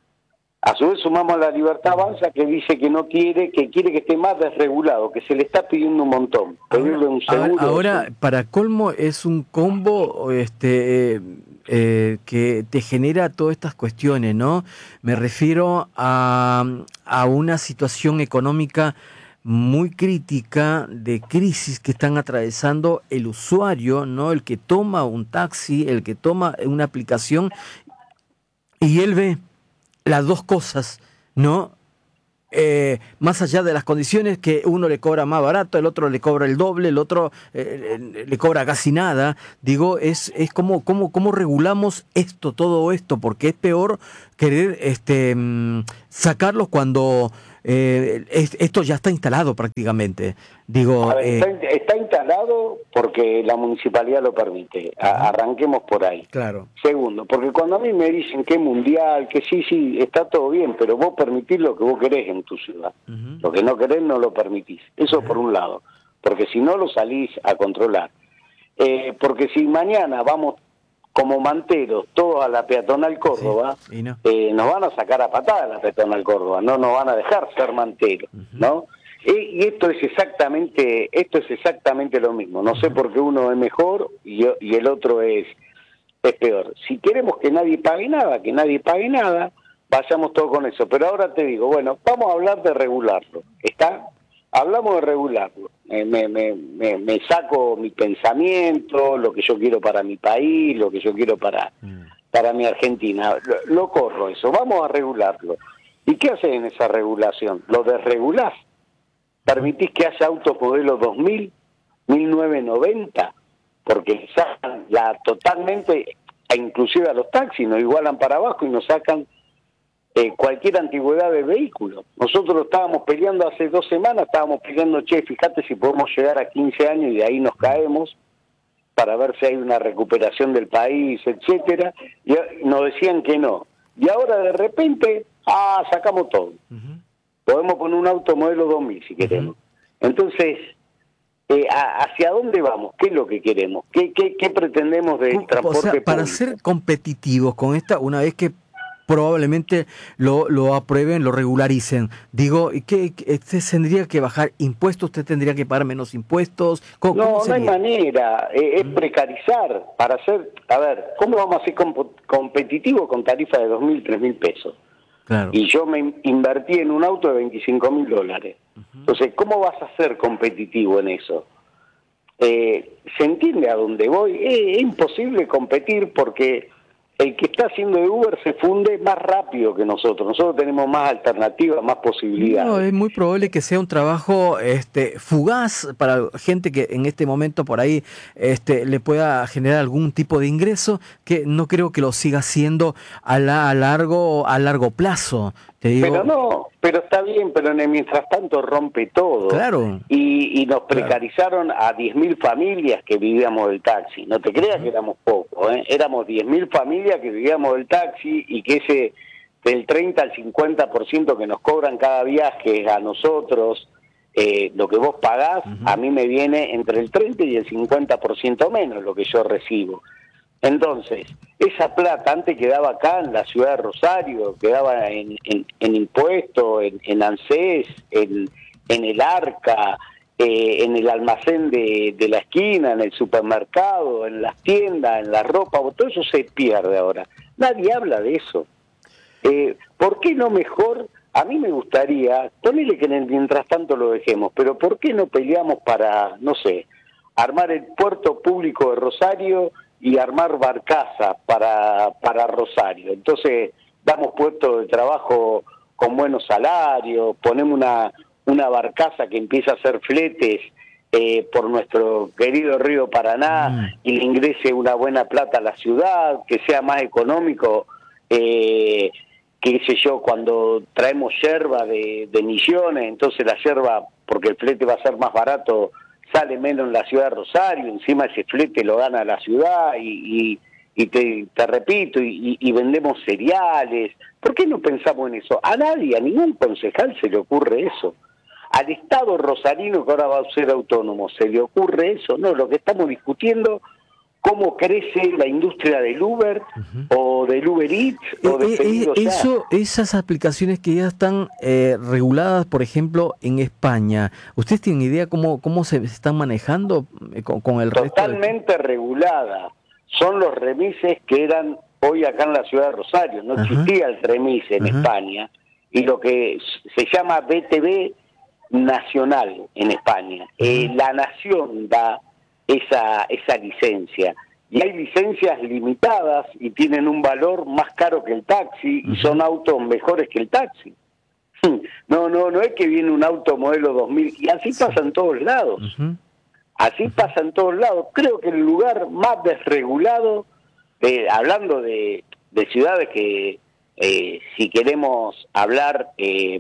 A su vez sumamos a la Libertad Avanza, que dice que no quiere, que quiere que esté más desregulado, que se le está pidiendo un montón, pedirle un seguro. Ahora, ahora para colmo, es un combo este eh, que te genera todas estas cuestiones, ¿no? Me refiero a, a una situación económica muy crítica, de crisis que están atravesando el usuario, ¿no? El que toma un taxi, el que toma una aplicación, y él ve las dos cosas, ¿no? eh, más allá de las condiciones, que uno le cobra más barato, el otro le cobra el doble, el otro eh, le cobra casi nada. Digo, es, es como, como, cómo regulamos esto, todo esto, porque es peor querer este, sacarlos cuando eh, es, esto ya está instalado prácticamente. Digo, A ver, eh, está, está instalado porque la municipalidad lo permite. A, arranquemos por ahí. Claro. Segundo, porque cuando a mí me dicen que es mundial, que sí, sí, está todo bien, pero vos permitís lo que vos querés en tu ciudad. Uh-huh. Lo que no querés no lo permitís. Eso uh-huh. por un lado. Porque si no lo salís a controlar. Eh, porque si mañana vamos como manteros todos a la peatonal Córdoba, sí, no. eh, nos van a sacar a patada la peatonal Córdoba, no nos van a dejar ser manteros, uh-huh. ¿no? Y esto es exactamente esto es exactamente lo mismo. No sé por qué uno es mejor y, y el otro es, es peor. Si queremos que nadie pague nada, que nadie pague nada, vayamos todos con eso. Pero ahora te digo, bueno, vamos a hablar de regularlo. ¿Está? Hablamos de regularlo. Eh, me, me, me, me saco mi pensamiento, lo que yo quiero para mi país, lo que yo quiero para, mm. para mi Argentina. Lo, lo corro eso. Vamos a regularlo. ¿Y qué haces en esa regulación? Lo desregulás. Permitís que haya autos modelo dos mil, mil novecientos noventa, porque sacan la totalmente, e inclusive a los taxis, nos igualan para abajo y nos sacan eh, cualquier antigüedad de vehículo. Nosotros estábamos peleando hace dos semanas, estábamos peleando, che, fíjate si podemos llegar a quince años y de ahí nos caemos, para ver si hay una recuperación del país, etcétera, y nos decían que no. Y ahora de repente, ah, sacamos todo. Uh-huh. Podemos poner un auto modelo dos mil si queremos. Uh-huh. Entonces, eh, ¿hacia dónde vamos? ¿Qué es lo que queremos? ¿Qué, qué, qué pretendemos del transporte o sea, público? Para ser competitivos con esta, una vez que probablemente lo, lo aprueben, lo regularicen, digo, ¿qué, qué, usted tendría que bajar impuestos? ¿Usted tendría que pagar menos impuestos? ¿Cómo, no, cómo no hay manera. Eh, es precarizar. Para hacer, a ver, ¿cómo vamos a ser comp- competitivos con tarifas de dos mil, tres mil pesos? Claro. Y yo me invertí en un auto de veinticinco mil dólares. Uh-huh. Entonces, ¿cómo vas a ser competitivo en eso? Eh, ¿Se entiende a dónde voy? Eh, es imposible competir porque el que está haciendo de Uber se funde más rápido que nosotros. Nosotros tenemos más alternativas, más posibilidades. No, es muy probable que sea un trabajo este, fugaz para gente que en este momento por ahí este, le pueda generar algún tipo de ingreso, que no creo que lo siga haciendo a, la, a largo a largo plazo. Te digo. Pero no, pero está bien, pero mientras tanto rompe todo. Claro. Y, y nos precarizaron claro. a diez mil familias que vivíamos del taxi. No te creas uh-huh. que éramos pocos, ¿eh? Éramos diez mil familias que vivíamos del taxi y que ese del treinta al cincuenta por ciento que nos cobran cada viaje a nosotros, eh, lo que vos pagás, uh-huh. a mí me viene entre el treinta y el cincuenta por ciento menos lo que yo recibo. Entonces, esa plata antes quedaba acá en la ciudad de Rosario, quedaba en, en, en impuestos, en, en ANSES, en, en el ARCA, eh, en el almacén de, de la esquina, en el supermercado, en las tiendas, en la ropa, todo eso se pierde ahora. Nadie habla de eso. Eh, ¿Por qué no mejor? A mí me gustaría, ponele que mientras tanto lo dejemos, pero ¿por qué no peleamos para, no sé, armar el puerto público de Rosario y armar barcaza para, para Rosario? Entonces damos puestos de trabajo con buenos salarios, ponemos una, una barcaza que empieza a hacer fletes eh, por nuestro querido río Paraná mm. y le ingrese una buena plata a la ciudad, que sea más económico, eh, qué sé yo, cuando traemos yerba de, de Misiones, entonces la yerba, porque el flete va a ser más barato, sale menos en la ciudad de Rosario, encima ese flete lo gana la ciudad y, y, y te, te repito, y, y vendemos cereales. ¿Por qué no pensamos en eso? A nadie, a ningún concejal se le ocurre eso. Al Estado rosarino, que ahora va a ser autónomo, ¿se le ocurre eso? No, lo que estamos discutiendo, cómo crece la industria del Uber uh-huh. o del Uber Eats o de eh, pedidos eh, eso, esas aplicaciones que ya están eh, reguladas, por ejemplo, en España, ¿ustedes tienen idea cómo cómo se están manejando con, con el resto? Totalmente de... regulada. Son los remises que eran hoy acá en la ciudad de Rosario. No uh-huh. existía el remise en uh-huh. España. Y lo que se llama B T V nacional en España. Uh-huh. Eh, la nación da esa esa licencia y hay licencias limitadas y tienen un valor más caro que el taxi uh-huh. y son autos mejores que el taxi. No, no, no es que viene un auto modelo dos mil, y así pasa en todos lados. Uh-huh. Así pasa en todos lados. Creo que el lugar más desregulado, eh, hablando de, de ciudades que, eh, si queremos hablar eh,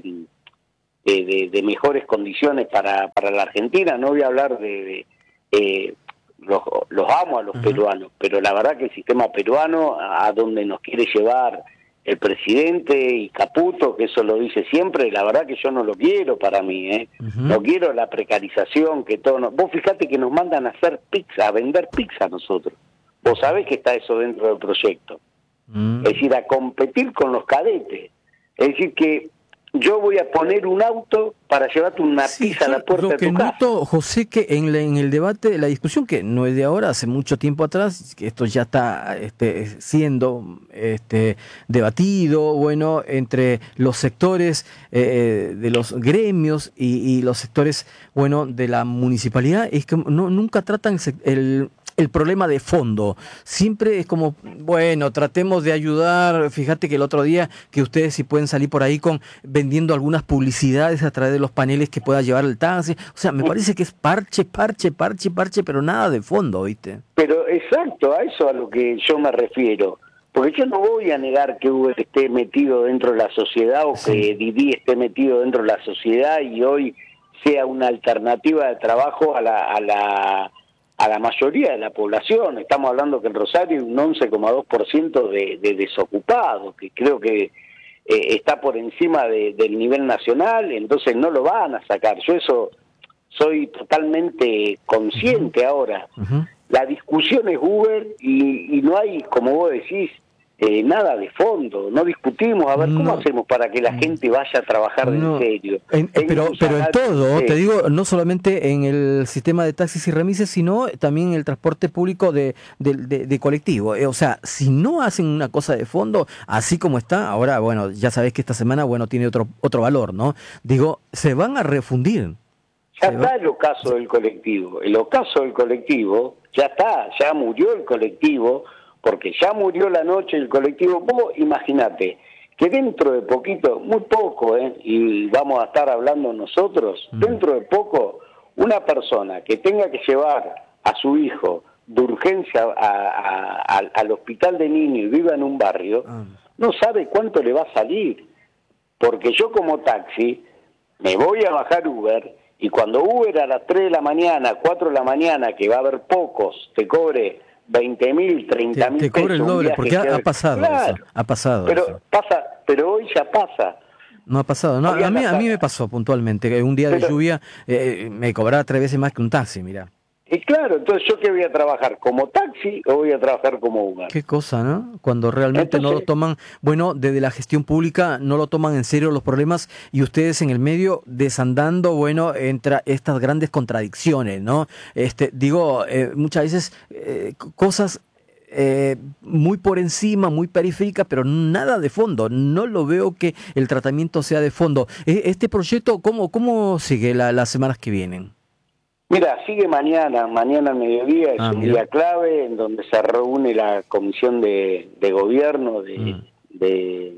de, de, de mejores condiciones para, para la Argentina, no voy a hablar de... de eh, los, los amo a los uh-huh. peruanos, pero la verdad que el sistema peruano, a, a donde nos quiere llevar el presidente y Caputo, que eso lo dice siempre, la verdad que yo no lo quiero para mí, ¿eh? Uh-huh. No quiero la precarización, que todo... No... Vos fijate que nos mandan a hacer pizza, a vender pizza a nosotros. Vos sabés que está eso dentro del proyecto. Uh-huh. Es decir, a competir con los cadetes. Es decir, que yo voy a poner un auto para llevarte una sí, pizza a la puerta de tu casa. Lo que noto, José, que en, la, en el debate, la discusión, que no es de ahora, hace mucho tiempo atrás, que esto ya está este, siendo este, debatido, bueno, entre los sectores eh, de los gremios y, y los sectores, bueno, de la municipalidad, es que no, nunca tratan el... el problema de fondo. Siempre es como, bueno, tratemos de ayudar. Fíjate que el otro día que ustedes si pueden salir por ahí con vendiendo algunas publicidades a través de los paneles que pueda llevar el taxi. O sea, me parece que es parche, parche, parche, parche, pero nada de fondo, ¿viste? Pero exacto, a eso a lo que yo me refiero. Porque yo no voy a negar que Uber esté metido dentro de la sociedad o sí. que Didi esté metido dentro de la sociedad y hoy sea una alternativa de trabajo a la... a la a la mayoría de la población. Estamos hablando que en Rosario hay un once coma dos por ciento de, de desocupados, que creo que eh, está por encima de, del nivel nacional, entonces no lo van a sacar. Yo eso soy totalmente consciente uh-huh. ahora. Uh-huh. La discusión es Uber y, y no hay, como vos decís, Eh, nada de fondo, no discutimos, a ver cómo no. hacemos para que la gente vaya a trabajar no. en serio. En, en pero pero en todo, sí. te digo, no solamente en el sistema de taxis y remises, sino también en el transporte público de, de, de, de colectivo. Eh, o sea, si no hacen una cosa de fondo, así como está, ahora, bueno, ya sabés que esta semana, bueno, tiene otro otro valor, ¿no? Digo, se van a refundir. Ya se está va... el ocaso del colectivo, el ocaso del colectivo, ya está, ya murió el colectivo, porque ya murió la noche el colectivo. Vos imaginate que dentro de poquito, muy poco, ¿eh? y vamos a estar hablando nosotros, mm. dentro de poco, una persona que tenga que llevar a su hijo de urgencia a, a, a, al hospital de niños y viva en un barrio, mm. no sabe cuánto le va a salir. Porque yo como taxi me voy a bajar Uber, y cuando Uber a las tres de la mañana, cuatro de la mañana, que va a haber pocos, te cobre veinte mil, treinta mil pesos. Te cobra el doble, porque ha, ha pasado claro, eso, ha pasado pero eso. pasa, pero hoy ya pasa. No ha pasado, no, a mí, a mí me pasó puntualmente, un día de pero, lluvia eh, me cobraba tres veces más que un taxi, mirá. Y claro, entonces yo qué voy a trabajar, ¿como taxi o voy a trabajar como Uber? Qué cosa, ¿no? Cuando realmente entonces, no lo toman, bueno, desde la gestión pública no lo toman en serio los problemas y ustedes en el medio desandando, bueno, entra estas grandes contradicciones, ¿no? Este, digo, eh, muchas veces eh, cosas eh, muy por encima, muy periféricas, pero nada de fondo. No lo veo que el tratamiento sea de fondo. Este proyecto, ¿cómo, cómo sigue la, las semanas que vienen? Mira, sigue mañana, mañana al mediodía, es ah, un mira. día clave en donde se reúne la comisión de, de gobierno de, mm. de,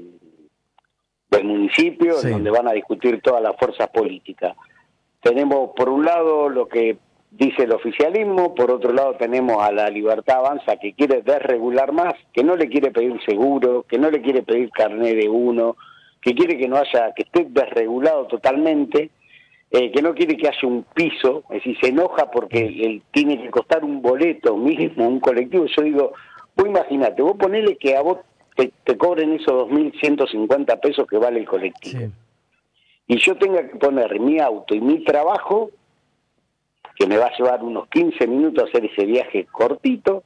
del municipio, sí. en donde van a discutir todas las fuerzas políticas. Tenemos por un lado lo que dice el oficialismo, por otro lado tenemos a la Libertad Avanza que quiere desregular más, que no le quiere pedir seguro, que no le quiere pedir carné de uno, que quiere que no haya, que esté desregulado totalmente. Eh, que no quiere que haya un piso, es decir, se enoja porque él tiene que costar un boleto mismo, un colectivo. Yo digo, vos imaginate, vos ponele que a vos te, te cobren esos dos mil ciento cincuenta pesos que vale el colectivo. Sí. Y yo tenga que poner mi auto y mi trabajo, que me va a llevar unos quince minutos hacer ese viaje cortito,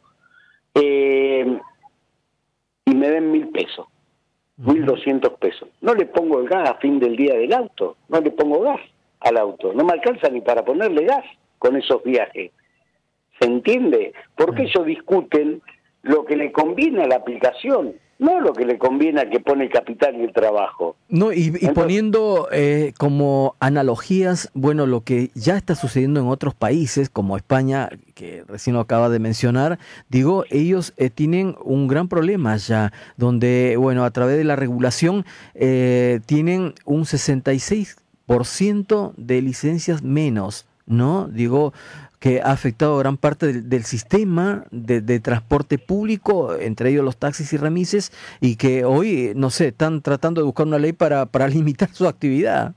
eh, y me den mil pesos, mil doscientos pesos. No le pongo el gas a fin del día del auto, no le pongo gas al auto, no me alcanza ni para ponerle gas con esos viajes. ¿Se entiende? Porque ellos discuten lo que le conviene a la aplicación. no lo que le conviene al que pone el capital y el trabajo. No, y, y Entonces, poniendo eh, como analogías, bueno, lo que ya está sucediendo en otros países, como España, que recién lo acaba de mencionar, digo, ellos eh, tienen un gran problema ya, donde, bueno, a través de la regulación eh, tienen un sesenta y seis por ciento de licencias menos, ¿no? Digo, que ha afectado gran parte del, del sistema de, de transporte público, entre ellos los taxis y remises, y que hoy, no sé, están tratando de buscar una ley para, para limitar su actividad.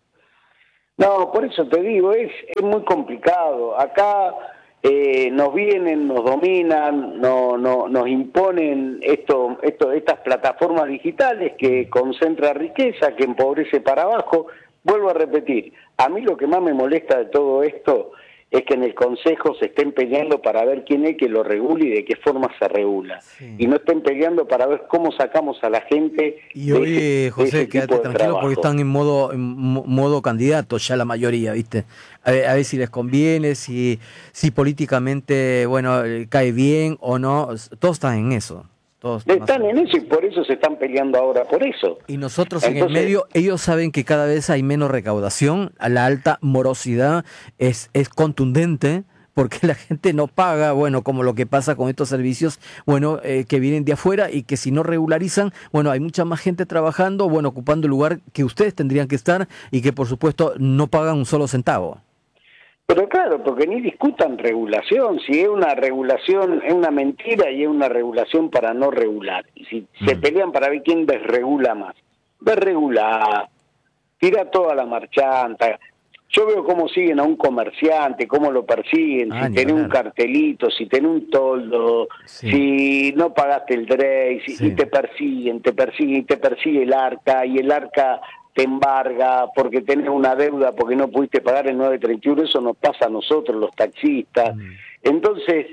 No, por eso te digo, es, es muy complicado. Acá eh, nos vienen, nos dominan, no, no, nos imponen esto, esto, estas plataformas digitales que concentran riqueza, que empobrece para abajo. Vuelvo a repetir, a mí lo que más me molesta de todo esto es que en el Consejo se estén peleando para ver quién es que lo regula y de qué forma se regula. Sí. Y no estén peleando para ver cómo sacamos a la gente. Y hoy, ese, José, quédate tranquilo trabajo. Porque están en modo en modo candidato ya la mayoría, ¿viste? A ver, a ver si les conviene, si, si políticamente, bueno, cae bien o no. Todos están en eso. Todos están en eso y por eso se están peleando ahora por eso. Y nosotros Entonces, en el medio, ellos saben que cada vez hay menos recaudación, la alta morosidad es, es contundente porque la gente no paga, bueno, como lo que pasa con estos servicios, bueno, eh, que vienen de afuera y que si no regularizan, bueno, hay mucha más gente trabajando, bueno, ocupando el lugar que ustedes tendrían que estar y que por supuesto no pagan un solo centavo. Pero claro, porque ni discutan regulación, si es una regulación, es una mentira y es una regulación para no regular. Y si mm. se pelean para ver quién desregula más, desregula, tira toda la marchanta. Yo veo cómo siguen a un comerciante, cómo lo persiguen, ah, si tenés un cartelito, si tenés un toldo, sí. si no pagaste el D R E I, si, sí. y te persiguen, te persiguen, y te persigue el ARCA, y el ARCA te embarga porque tenés una deuda porque no pudiste pagar el nueve treinta y uno, eso nos pasa a nosotros los taxistas. Mm. Entonces,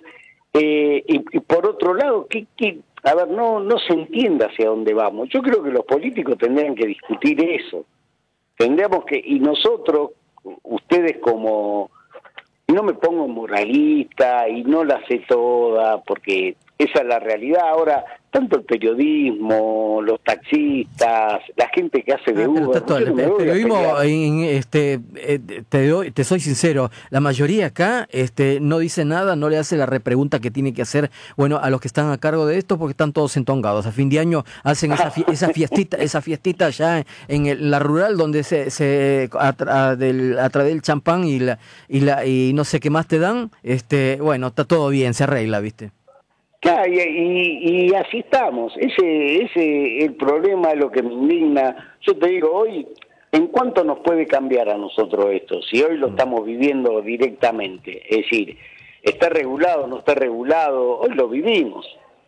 eh, y, y por otro lado, ¿qué, qué? a ver, no, no se entiende hacia dónde vamos. Yo creo que los políticos tendrían que discutir eso. Tendríamos que, y nosotros, ustedes como, no me pongo moralista y no la sé toda, porque esa es la realidad. Ahora, tanto el periodismo, los taxistas, la gente que hace de ah, Uber. Todo, el, el periodismo, en, este, te, doy, te soy sincero, la mayoría acá este, no dice nada, no le hace la repregunta que tiene que hacer, bueno, a los que están a cargo de esto, porque están todos entongados. A fin de año hacen esa, esa fiestita, esa fiestita allá en el, la rural, donde se, se a, tra, del, a través del champán y la, y la y no sé qué más te dan, este, bueno, está todo bien, se arregla, ¿viste? Claro, y, y, y así estamos. Ese ese el problema es lo que me indigna. Yo te digo, hoy, ¿en cuánto nos puede cambiar a nosotros esto? Si hoy lo estamos viviendo directamente, es decir, está regulado, no está regulado, hoy lo vivimos.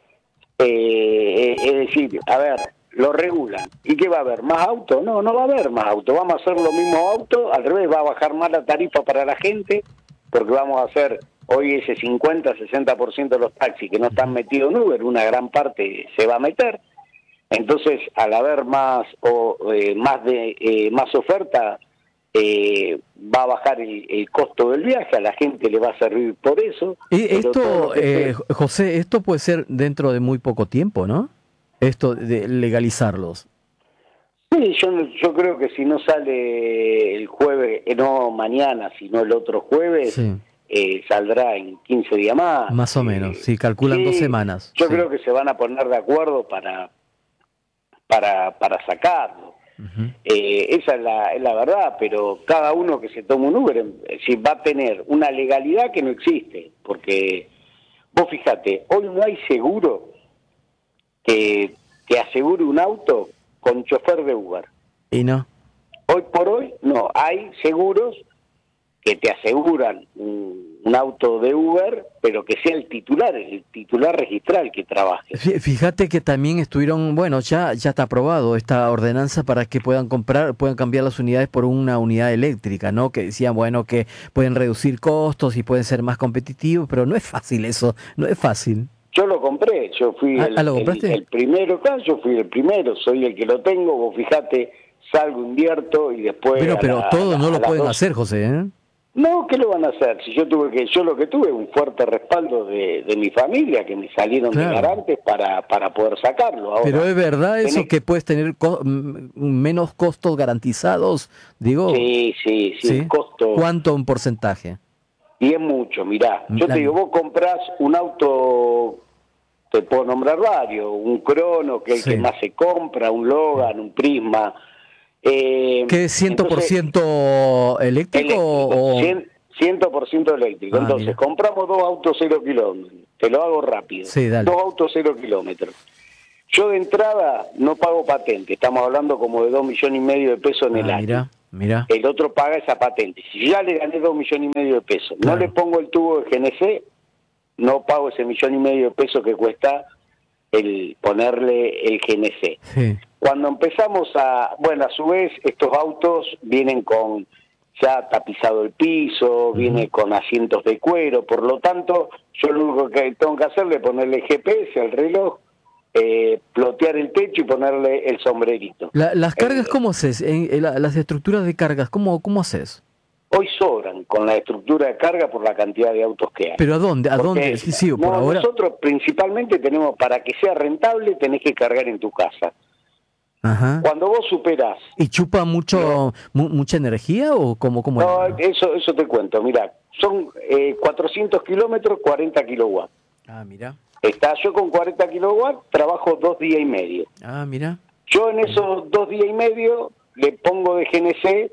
Eh, es decir, a ver, lo regulan. ¿Y qué va a haber? ¿Más autos? No, no va a haber más autos. Vamos a hacer los mismos autos, al revés, va a bajar más la tarifa para la gente, porque vamos a hacer... Hoy ese cincuenta, sesenta por ciento de los taxis que no están metidos en Uber, una gran parte se va a meter. Entonces, al haber más o eh, más de eh, más oferta, eh, va a bajar el, el costo del viaje, a la gente le va a servir por eso. Y esto, eh, José, esto puede ser dentro de muy poco tiempo, ¿no? Esto de legalizarlos. Sí, yo, yo creo que si no sale el jueves, eh, no mañana, sino el otro jueves... Sí. Eh, saldrá en quince días más. Más o menos, sí, calculan sí, dos semanas. Yo sí. creo que se van a poner de acuerdo para para para sacarlo. Uh-huh. eh, esa es la, es la verdad, pero cada uno que se tome un Uber si va a tener una legalidad que no existe, porque vos fíjate, hoy no hay seguro que, que asegure un auto con chofer de Uber. ¿Y no? Hoy por hoy no, hay seguros que te aseguran un, un auto de Uber, pero que sea el titular, el titular registral que trabaje. Fíjate que también estuvieron, bueno, ya ya está aprobado esta ordenanza para que puedan comprar, puedan cambiar las unidades por una unidad eléctrica, ¿no? Que decían, bueno, que pueden reducir costos y pueden ser más competitivos, pero no es fácil eso, no es fácil. Yo lo compré, yo fui ah, el, ¿lo compraste? el, el primero, claro, yo fui el primero, soy el que lo tengo, vos fíjate, salgo, invierto y después... Pero, pero la, todos no lo pueden dos... hacer, José, ¿eh? No, ¿qué lo van a hacer? Si yo tuve que, yo lo que tuve un fuerte respaldo de, de mi familia, que me salieron Claro. de garantes para, para poder sacarlo. Ahora, Pero es verdad eso tenés- que puedes tener co- m- menos costos garantizados, digo. Sí, sí, sí, el costo. ¿Cuánto en porcentaje? Y es mucho, mirá. Yo Dale. te digo, vos comprás un auto, te puedo nombrar varios, un Crono, que es el Sí. que más se compra, un Logan, un Prisma. Eh, ¿Qué es cien por ciento eléctrico o...? cien por ciento eléctrico. Ah, Entonces, mira. compramos dos autos cero kilómetros. Te lo hago rápido. Sí, dale. Dos autos cero kilómetros. Yo de entrada no pago patente. Estamos hablando como de dos millones y medio de pesos en el Ah, año. mira, mira. El otro paga esa patente. Si yo ya le gané dos millones y medio de pesos, no le pongo el tubo de G N C, no pago ese millón y medio de pesos que cuesta el ponerle el G N C. Sí. Cuando empezamos a, bueno, a su vez estos autos vienen con ya tapizado el piso, viene con asientos de cuero, por lo tanto, yo lo único que tengo que hacerle es ponerle G P S al reloj, eh, plotear el techo y ponerle el sombrerito. La- ¿Las Eh, cargas cómo haces? En, en la- las estructuras de cargas, ¿cómo, cómo haces? Hoy sobran con la estructura de carga por la cantidad de autos que hay. ¿Pero a dónde? ¿A Porque, dónde? Sí, sí, por no, ahora... nosotros principalmente tenemos, para que sea rentable, tenés que cargar en tu casa. Ajá. Cuando vos superás, ¿Y chupa mucho mu- mucha energía o cómo, cómo no, es? eso eso te cuento, mira, son eh, cuatrocientos kilómetros, cuarenta kilowatts. Ah, mira. Está, yo con cuarenta kilowatts trabajo dos días y medio. Ah, mira. Yo en esos dos días y medio le pongo de G N C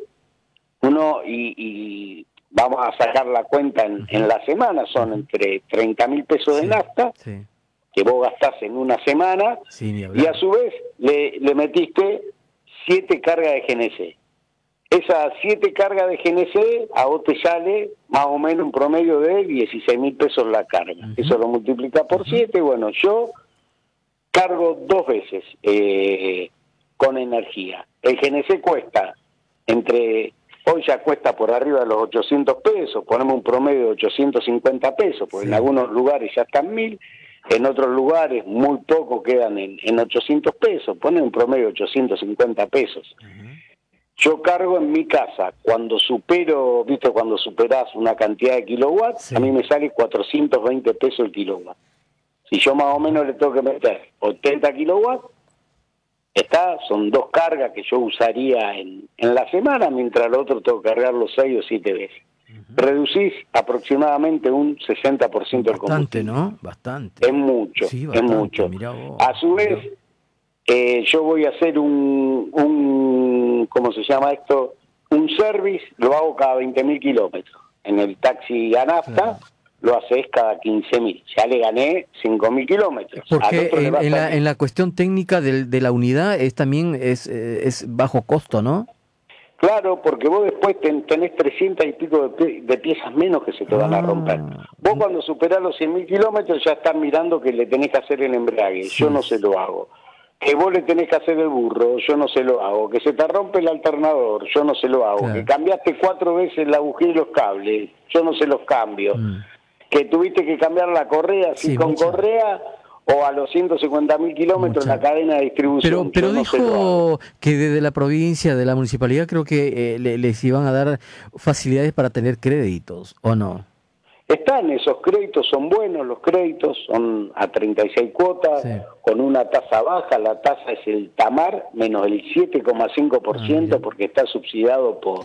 uno y, y vamos a sacar la cuenta en, en la semana, son entre treinta mil pesos de nafta Sí, que vos gastás en una semana sí, ni y hablar. a su vez le, le metiste siete cargas de G N C. Esas siete cargas de G N C a vos te sale más o menos un promedio de dieciséis mil pesos la carga. Eso lo multiplica por siete. Bueno, yo cargo dos veces eh, con energía. El G N C cuesta entre, hoy ya cuesta por arriba de los ochocientos pesos, ponemos un promedio de ochocientos cincuenta pesos, porque en algunos lugares ya están mil, en otros lugares muy poco quedan en, en ochocientos pesos, ponen un promedio de ochocientos cincuenta pesos. Yo cargo en mi casa, cuando supero, viste, cuando superás una cantidad de kilowatts, a mí me sale cuatrocientos veinte pesos el kilowatt. Si yo más o menos le tengo que meter ochenta kilowatts, está, son dos cargas que yo usaría en, en la semana, mientras el otro tengo que cargarlo seis o siete veces. Reducís aproximadamente un sesenta por ciento del Bastante, combustible. ¿no? Bastante. Es mucho, Sí, es bastante, mucho. mirá vos. A su vez, eh, yo voy a hacer un, un, ¿cómo se llama esto? Un service, lo hago cada veinte mil kilómetros. En el taxi a nafta lo haces cada quince mil. Ya le gané cinco mil kilómetros. Al Porque otro le en, va a en la, salir- en la cuestión técnica del- de la unidad es también es, eh, es bajo costo, ¿no? Claro, porque vos después ten- tenés trescientas y pico de, pie- de piezas menos que se te van a romper. Vos cuando superás los cien mil kilómetros ya estás mirando que le tenés que hacer el embrague. Yo no se lo hago. Que vos le tenés que hacer el burro, yo no se lo hago. Que se te rompe el alternador, yo no se lo hago. Claro. Que cambiaste cuatro veces la bujía y los cables, yo no se los cambio. Que tuviste que cambiar la correa, si Sí, con mucha. correa o a los ciento cincuenta mil kilómetros en la cadena de distribución. Pero, pero yo no se lo hago. dijo que desde la provincia, de la municipalidad, creo que eh, le- les iban a dar facilidades para tener créditos, ¿o no? Están esos créditos, son buenos los créditos, son a treinta y seis cuotas, con una tasa baja, la tasa es el TAMAR menos el siete coma cinco por ciento porque está subsidiado por,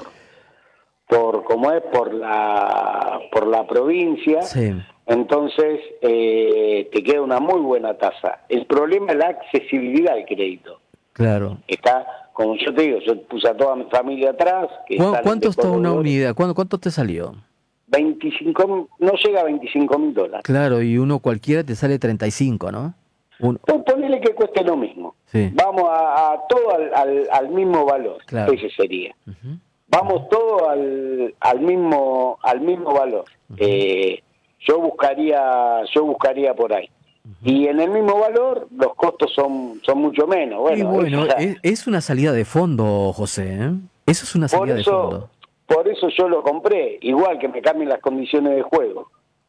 por ¿cómo es? Por la, por la provincia, Sí. entonces eh, te queda una muy buena tasa. El problema es la accesibilidad al crédito. Claro. Está, como yo te digo, yo puse a toda mi familia atrás. Que ¿Cu- salen ¿Cuánto de está una Córdoba. unidad? ¿Cuánto, ¿Cuánto te salió? veinticinco, no llega a veinticinco mil dólares. Claro, y uno cualquiera te sale treinta y cinco, ¿no? Un- Pues ponele que cueste lo mismo. Sí. Vamos a, a todo al, al, al mismo valor. Claro. Ese sería. Vamos todo al, al mismo al mismo valor. Eh, yo buscaría yo buscaría por ahí. Y en el mismo valor los costos son son mucho menos. Bueno, y bueno, esa- es, es una salida de fondo, José, ¿eh? Eso es una por salida de eso fondo. por eso yo lo compré. Igual que me cambien las condiciones de juego.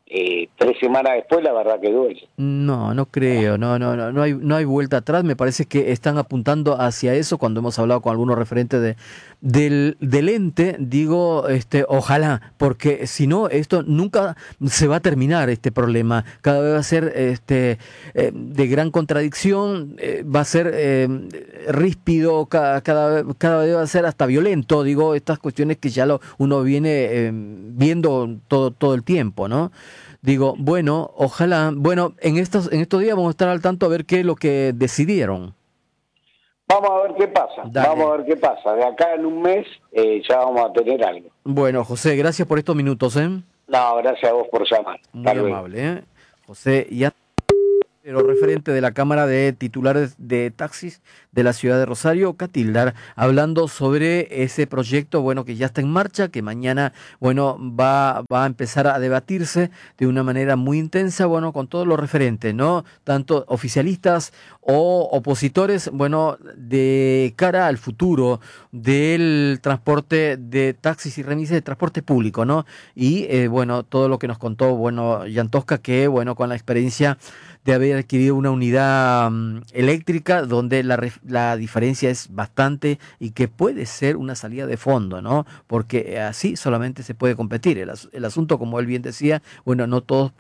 eh, tres semanas después la verdad que duele. No, no creo, no, no, no, no hay, no hay vuelta atrás. Me parece que están apuntando hacia eso. Cuando hemos hablado con algunos referentes de, del, del ente, digo, este, ojalá, porque si no, esto nunca se va a terminar, este problema. Cada vez va a ser este, eh, de gran contradicción, eh, va a ser eh, ríspido, cada, cada, cada vez va a ser hasta violento. Digo, estas cuestiones que ya lo, uno viene eh, viendo todo, todo el tiempo, ¿no? Digo, bueno, ojalá, bueno, en estos, en estos días vamos a estar al tanto a ver qué es lo que decidieron. Vamos a ver qué pasa, Dale. vamos a ver qué pasa. De acá en un mes eh, ya vamos a tener algo. Bueno, José, gracias por estos minutos, ¿eh? No, gracias a vos por llamar. Muy amable, ¿eh? José, ya pero referente de la Cámara de Titulares de Taxis de la ciudad de Rosario, Catildar, hablando sobre ese proyecto, bueno, que ya está en marcha, que mañana, bueno, va, va a empezar a debatirse de una manera muy intensa, bueno, con todos los referentes, ¿no? Tanto oficialistas o opositores, bueno, de cara al futuro del transporte de taxis y remises de transporte público, ¿no? Y, eh, bueno, todo lo que nos contó, bueno, Yantosca, que, bueno, con la experiencia de haber adquirido una unidad um, eléctrica donde la, la diferencia es bastante y que puede ser una salida de fondo, ¿no? Porque así solamente se puede competir. El, el asunto, como él bien decía, bueno, no todos